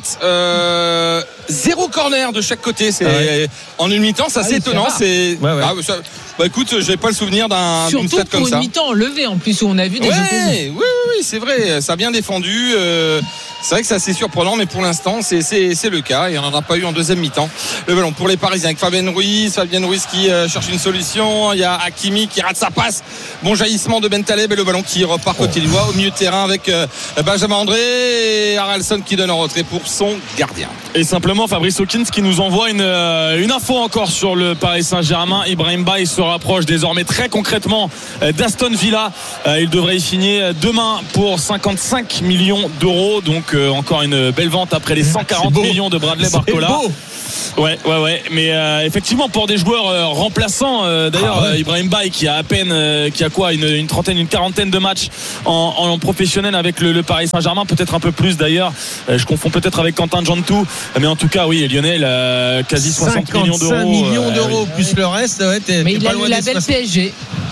0 corner de chaque côté. C'est en une mi-temps, c'est assez étonnant. C'est écoute, j'ai pas le souvenir d'une stat comme ça. Surtout pour une mi-temps enlevée en plus où on a vu des occasions. Oui, c'est vrai. Ça a bien défendu. C'est vrai que c'est assez surprenant, mais pour l'instant, c'est le cas. Et on n'en a pas eu en deuxième mi-temps. Le ballon pour les Parisiens avec Fabien Ruiz qui cherche une solution. Il y a Hakimi qui rate sa passe. Bon jaillissement de Bentaleb et le ballon qui repart côté lillois au milieu de terrain avec Benjamin André et Haralson qui donne un retrait pour son gardien. Et simplement Fabrice Hawkins qui nous envoie une info encore sur le Paris Saint-Germain. Ibrahim Baye se rapproche désormais très concrètement d'Aston Villa. Il devrait y signer demain pour 55 millions d'euros. Donc encore une belle vente après les 140 millions de Bradley Barcola. Ouais. Mais effectivement pour des joueurs remplaçants, d'ailleurs Ibrahim Baye qui a à peine qui a quoi une trentaine, une quarantaine de matchs en professionnel avec le Paris Saint-Germain, peut-être un peu plus d'ailleurs. Je confonds peut-être avec Quentin Jantou, mais en tout cas oui, Lionel quasi 60 millions d'euros. 55 millions d'euros plus le reste. Mais il a le label PSG.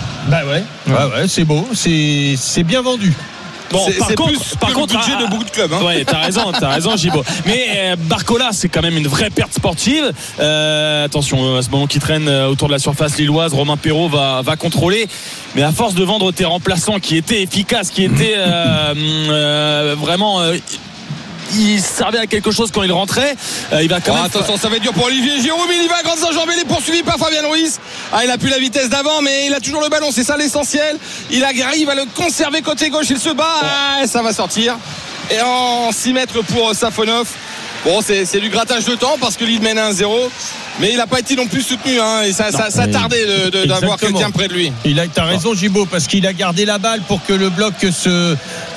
C'est beau, c'est bien vendu. Bon, par contre, le budget de beaucoup de clubs. Ouais, t'as raison, Gibo. Mais Barcola, c'est quand même une vraie perte sportive. Attention, à ce moment qui traîne autour de la surface lilloise, Romain Perrault va contrôler. Mais à force de vendre tes remplaçants qui étaient efficaces, qui étaient vraiment. Il servait à quelque chose quand il rentrait. Il va quand même. Attention, ça va être dur pour Olivier Giroud. Il va à grandes enjambées. Il est poursuivi par Fabien Ruiz. Il a plus la vitesse d'avant, mais il a toujours le ballon. C'est ça l'essentiel. Il arrive à le conserver côté gauche. Il se bat. Ça va sortir. Et en 6 mètres pour Safonov. Bon, c'est du grattage de temps parce que Lille mène 1-0. Mais il n'a pas été non plus soutenu, et ça tardait d'avoir quelqu'un près de lui. T'as raison, Gibaud, parce qu'il a gardé la balle pour que le bloc se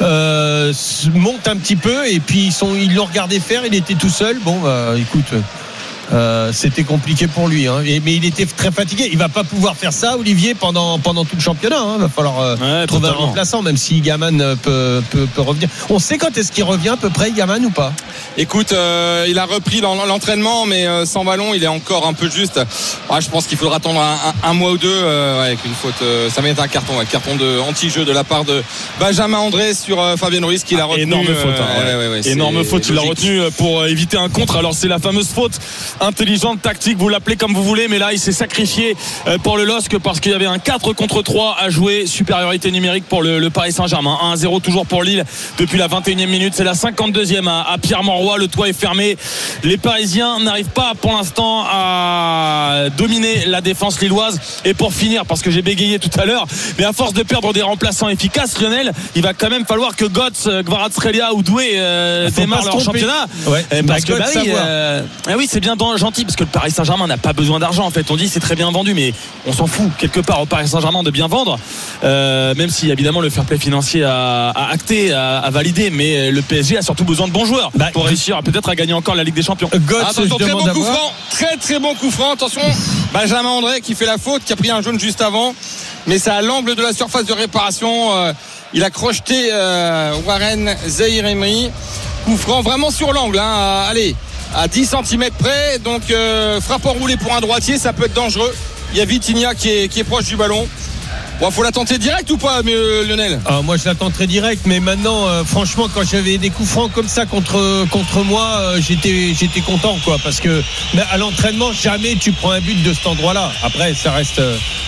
monte un petit peu, et puis ils l'ont regardé faire. Il était tout seul. Bon, écoute. C'était compliqué pour lui, mais il était très fatigué. Il va pas pouvoir faire ça, Olivier, pendant tout le championnat. Il va falloir trouver un remplaçant, même si Gaman peut revenir. On sait quand est-ce qu'il revient à peu près, Gaman, ou pas? Écoute, il a repris l'entraînement, mais sans ballon, il est encore un peu juste. Je pense qu'il faudra attendre un mois ou deux avec une faute. Ça mérite un carton de anti-jeu de la part de Benjamin André sur Fabien Ruiz qui l'a retenu. Énorme faute. Énorme faute. Il l'a retenu pour éviter un contre. Alors c'est la fameuse faute intelligente, tactique, vous l'appelez comme vous voulez, mais là il s'est sacrifié pour le LOSC parce qu'il y avait un 4 contre 3 à jouer. Supériorité numérique pour le Paris Saint-Germain. 1-0 toujours pour Lille depuis la 21e minute. C'est la 52e à Pierre-Mauroy. Le toit est fermé. Les Parisiens n'arrivent pas pour l'instant à dominer la défense lilloise. Et pour finir, parce que j'ai bégayé tout à l'heure, mais à force de perdre des remplaçants efficaces, Lionel, il va quand même falloir que Götze, Kvaratskhelia ou Doué démarrent leur championnat. Parce que oui, c'est bien gentil parce que le Paris Saint-Germain n'a pas besoin d'argent. En fait, on dit c'est très bien vendu, mais on s'en fout quelque part au Paris Saint-Germain de bien vendre, même si évidemment le fair play financier a acté, a validé, mais le PSG a surtout besoin de bons joueurs pour réussir peut-être à gagner encore la Ligue des Champions. Attention, très bon coup franc, très bon coup franc. Attention, Benjamin André qui fait la faute, qui a pris un jaune juste avant, mais c'est à l'angle de la surface de réparation. Il a crocheté Warren Zahir Emery. Coup franc vraiment sur l'angle, allez, à 10 cm près, donc frappe enroulée pour un droitier, ça peut être dangereux. Il y a Vitinha qui est proche du ballon. Bon, faut la tenter direct ou pas, Lionel? Moi, je la tenterai direct, mais maintenant, franchement, quand j'avais des coups francs comme ça contre moi, j'étais content, quoi, parce que à l'entraînement, jamais tu prends un but de cet endroit-là. Après, ça reste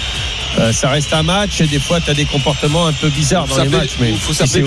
un match, et des fois tu as des comportements un peu bizarres dans les matchs, mais il faut s'appeler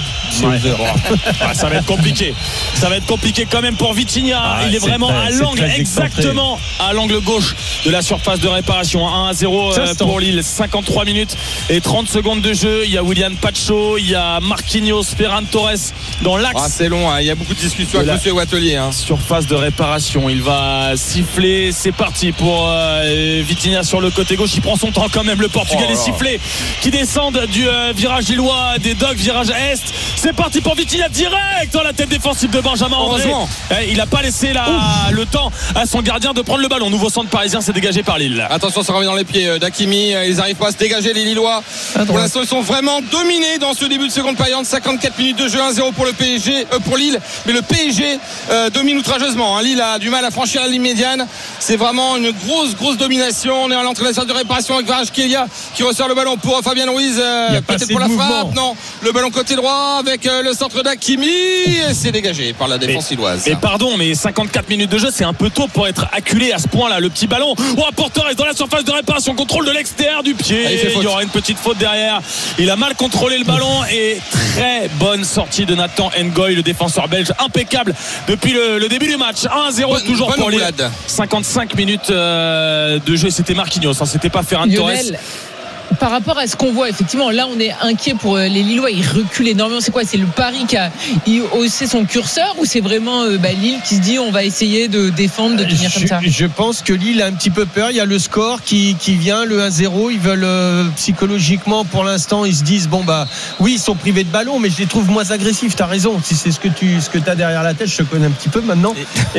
ça va être compliqué. Ça va être compliqué quand même pour Vitinha. Il est vraiment à l'angle, exactement à l'angle gauche de la surface de réparation. 1-0 pour Lille, 53 minutes et 30 secondes de jeu. Il y a William Pacho, il y a Marquinhos, Ferran Torres dans l'axe. C'est long, il y a beaucoup de discussions avec Monsieur Wattelier. Surface de réparation, il va siffler. C'est parti pour Vitinha sur le côté gauche. Il prend son temps quand même, même le Portugal est sifflé, qui descendent du virage lillois des Dogs, virage Est. C'est parti pour Vitinha direct dans la tête défensive de Benjamin André. Il n'a pas laissé le temps à son gardien de prendre le ballon. Nouveau centre parisien, c'est dégagé par Lille. Attention, ça revient dans les pieds d'Hakimi. Ils n'arrivent pas à se dégager, les Lillois. Pour l'instant, ils sont vraiment dominés dans ce début de seconde période. 54 minutes de jeu, 1-0 pour le PSG, pour Lille. Mais le PSG domine outrageusement. Lille a du mal à franchir la ligne médiane. C'est vraiment une grosse domination. On est à l'entrée de la salle de réparation avec Kvaratskhelia qui ressort le ballon pour Fabien Ruiz. Peut-être pour la frappe. Non, le ballon côté droit avec le centre d'Hakimi. Et c'est dégagé par la défense lilloise. Et pardon, mais 54 minutes de jeu, c'est un peu tôt pour être acculé à ce point-là. Le petit ballon. Porter est dans la surface de réparation. Contrôle de l'extérieur du pied. Il y aura une petite faute derrière. Il a mal contrôlé le ballon. Et très bonne sortie de Nathan Ngoy, le défenseur belge. Impeccable depuis le début du match. 1-0 toujours pour Lille. 55 minutes de jeu. C'était Marquinhos. C'était pas Ferran Torres. Par rapport à ce qu'on voit, effectivement, là on est inquiet pour les Lillois, ils reculent énormément. C'est quoi? C'est le Paris qui a haussé son curseur ou c'est vraiment Lille qui se dit on va essayer de défendre, de tenir comme ça? Je pense que Lille a un petit peu peur. Il y a le score qui vient, le 1-0. Ils veulent psychologiquement, pour l'instant, ils se disent oui, ils sont privés de ballon, mais je les trouve moins agressifs. T'as raison. Si c'est ce que t'as derrière la tête, je te connais un petit peu maintenant.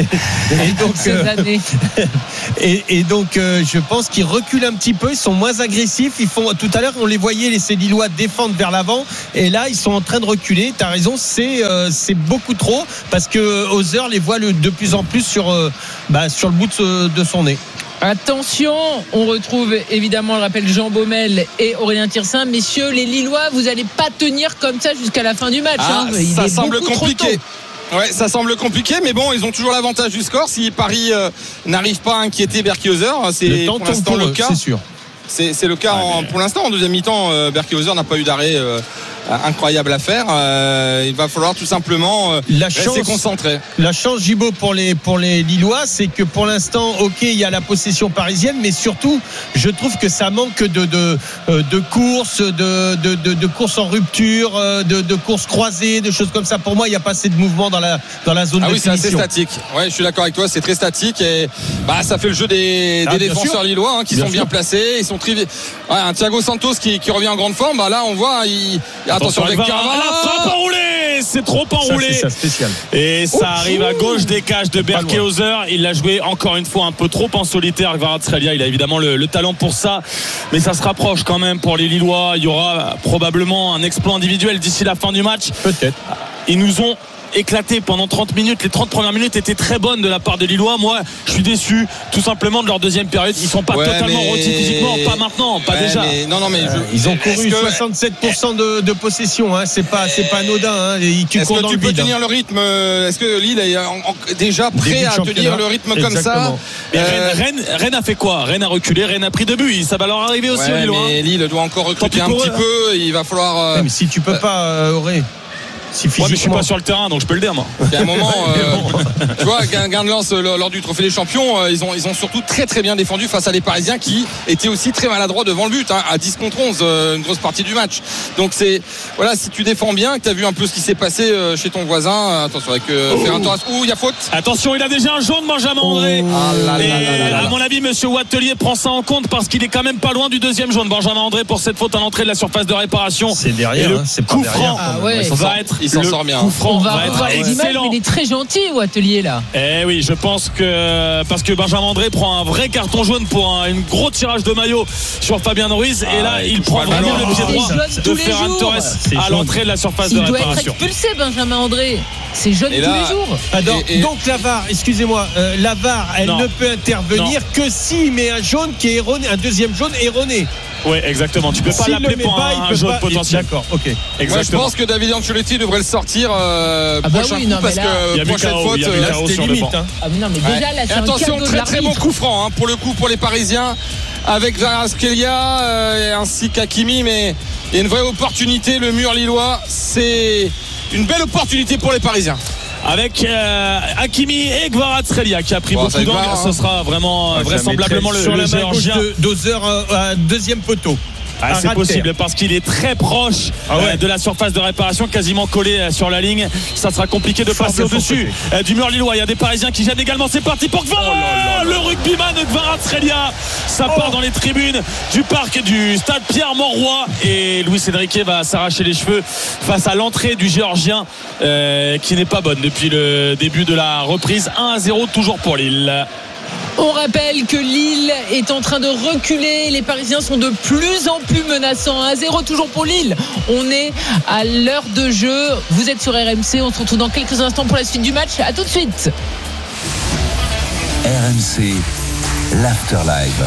Et donc, je pense qu'ils reculent un petit peu. Ils sont moins agressifs. Tout à l'heure, on les voyait, ces Lillois défendre vers l'avant, et là, ils sont en train de reculer. T'as raison, c'est beaucoup trop, parce que Hauser les voit de plus en plus sur le bout de son nez. Attention, on retrouve évidemment le rappel Jean Baumel et Aurélien Tirsin. Messieurs, les Lillois, vous n'allez pas tenir comme ça jusqu'à la fin du match. Ça semble compliqué. Ouais, ça semble compliqué, mais bon, ils ont toujours l'avantage du score. Si Paris n'arrive pas à inquiéter Berkey-Hauser, c'est pour l'instant le cas. C'est sûr. C'est le cas pour l'instant. En deuxième mi-temps, Berkey-Hauser n'a pas eu d'arrêt incroyable à faire. Il va falloir tout simplement rester concentré. La chance, Gibaud, pour les Lillois, c'est que pour l'instant, il y a la possession parisienne, mais surtout, je trouve que ça manque de courses, de courses en rupture, de courses croisées, de choses comme ça. Pour moi, il n'y a pas assez de mouvement dans la zone de finition. C'est assez statique. Ouais, je suis d'accord avec toi, c'est très statique et ça fait le jeu des défenseurs lillois qui sont bien placés. Ils sont un Thiago Santos qui revient en grande forme. Là, on voit, attention avec Cavani. La frappe enroulée, c'est trop enroulé. C'est ça, spécial. Et ça arrive à gauche des cages de Berkey-Hauser. Il l'a joué encore une fois un peu trop en solitaire. Kvaratskhelia, il a évidemment le talent pour ça, mais ça se rapproche quand même pour les Lillois. Il y aura probablement un exploit individuel d'ici la fin du match. Peut-être. Ils nous ont éclaté pendant 30 minutes. Les 30 premières minutes étaient très bonnes de la part des Lillois. Moi, je suis déçu tout simplement de leur deuxième période. Ils sont pas totalement rôtis physiquement, pas maintenant, pas déjà. Ils ont couru 67% de possession. C'est pas anodin. Ils est-ce que tu peux tenir le rythme? Est-ce que Lille est déjà prêt à tenir le rythme comme ça? Rennes a fait quoi? Rennes a reculé, Rennes a pris 2 buts. Ça va leur arriver aussi aux Lillois. Mais Lille doit encore recruter un petit peu. Il va falloir. Mais si tu peux pas, Auré. Mais je suis pas sur le terrain, donc je peux le dire, moi. Il y a un moment, tu vois, gain de lance lors du Trophée des Champions, ils ont surtout très très bien défendu face à des Parisiens qui étaient aussi très maladroits devant le but, à 10 contre 11, une grosse partie du match. Donc si tu défends bien, que tu as vu un peu ce qui s'est passé chez ton voisin, attention avec Ferran Torres. Il y a faute. Attention, il a déjà un jaune, Benjamin André. À mon avis, monsieur Wattelier prend ça en compte parce qu'il est quand même pas loin du deuxième jaune, Benjamin André, pour cette faute à l'entrée de la surface de réparation. C'est derrière, c'est pas derrière. Il s'en sort bien. On va être excellent. Il est très gentil, Wattelier, là. Oui, je pense que parce que Benjamin André prend un vrai carton jaune pour un gros tirage de maillot sur Fabien Ruiz, et là il prend vraiment le pied droit de Ferran Torres à l'entrée de la surface de réparation. Il doit être expulsé, Benjamin André. C'est jaune tous les jours. Donc la VAR, excusez-moi, la VAR, elle ne peut intervenir que s'il met un jaune qui est erroné, un deuxième jaune erroné. Oui, exactement. Tu peux pas l'appeler pour un jaune potentiel. D'accord, ok. Exactement. Je pense que David Ancelotti devrait le sortir prochain coup parce que prochaine faute, c'était limite. Non, mais déjà là, c'est attention, très bon coup franc pour le coup pour les Parisiens avec Kvaratskhelia ainsi qu'Hakimi, mais il y a une vraie opportunité. Le mur lillois, c'est une belle opportunité pour les Parisiens. Avec Hakimi et Kvaratskhelia qui a pris beaucoup d'angles. Ce sera vraiment vraisemblablement le sur la main Géorgien gauche d'Hauser, deuxième poteau. C'est possible parce qu'il est très proche de la surface de réparation, quasiment collé sur la ligne. Ça sera compliqué de passer au-dessus du mur lillois. Il y a des Parisiens qui gênent également. C'est parti pour Gvara, le rugbyman de Gvara-Tsrelia. Ça part dans les tribunes du parc du stade Pierre-Mauroy et Luis Enrique va s'arracher les cheveux face à l'entrée du Géorgien qui n'est pas bonne depuis le début de la reprise. 1-0 toujours pour Lille. On rappelle que Lille est en train de reculer. Les Parisiens sont de plus en plus menaçants. 1-0 toujours pour Lille. On est à l'heure de jeu. Vous êtes sur RMC. On se retrouve dans quelques instants pour la suite du match. À tout de suite. RMC, l'Afterlife.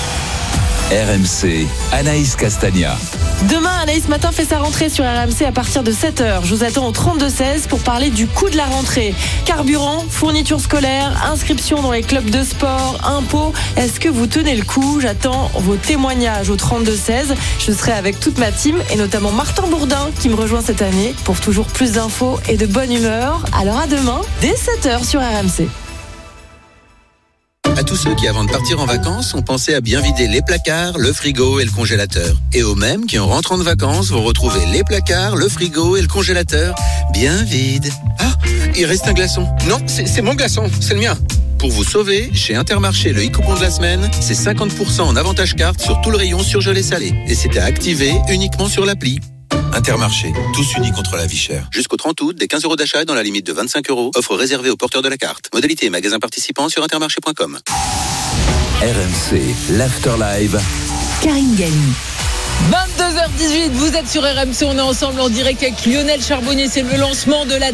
RMC, Anaïs Castagna. Demain, Anaïs Matin fait sa rentrée sur RMC à partir de 7h. Je vous attends au 32-16 pour parler du coût de la rentrée. Carburant, fournitures scolaires, inscription dans les clubs de sport, impôts. Est-ce que vous tenez le coup ? J'attends vos témoignages au 32-16. Je serai avec toute ma team et notamment Martin Bourdin qui me rejoint cette année pour toujours plus d'infos et de bonne humeur. Alors à demain, dès 7h sur RMC. À tous ceux qui, avant de partir en vacances, ont pensé à bien vider les placards, le frigo et le congélateur. Et aux mêmes qui, en rentrant de vacances, vont retrouver les placards, le frigo et le congélateur bien vides. Ah, il reste un glaçon. Non, c'est mon glaçon, c'est le mien. Pour vous sauver, chez Intermarché, le e-coupon de la semaine, c'est 50% en avantage carte sur tout le rayon surgelé salé. Et c'est à activer uniquement sur l'appli. Intermarché, tous unis contre la vie chère. Jusqu'au 30 août, des 15 € d'achat dans la limite de 25 €. Offre réservée aux porteurs de la carte. Modalité et magasins participants sur intermarché.com. RMC, l'Afterlife. Karine Galli. 22h18, vous êtes sur RMC, on est ensemble en direct avec Lionel Charbonnier, c'est le lancement de la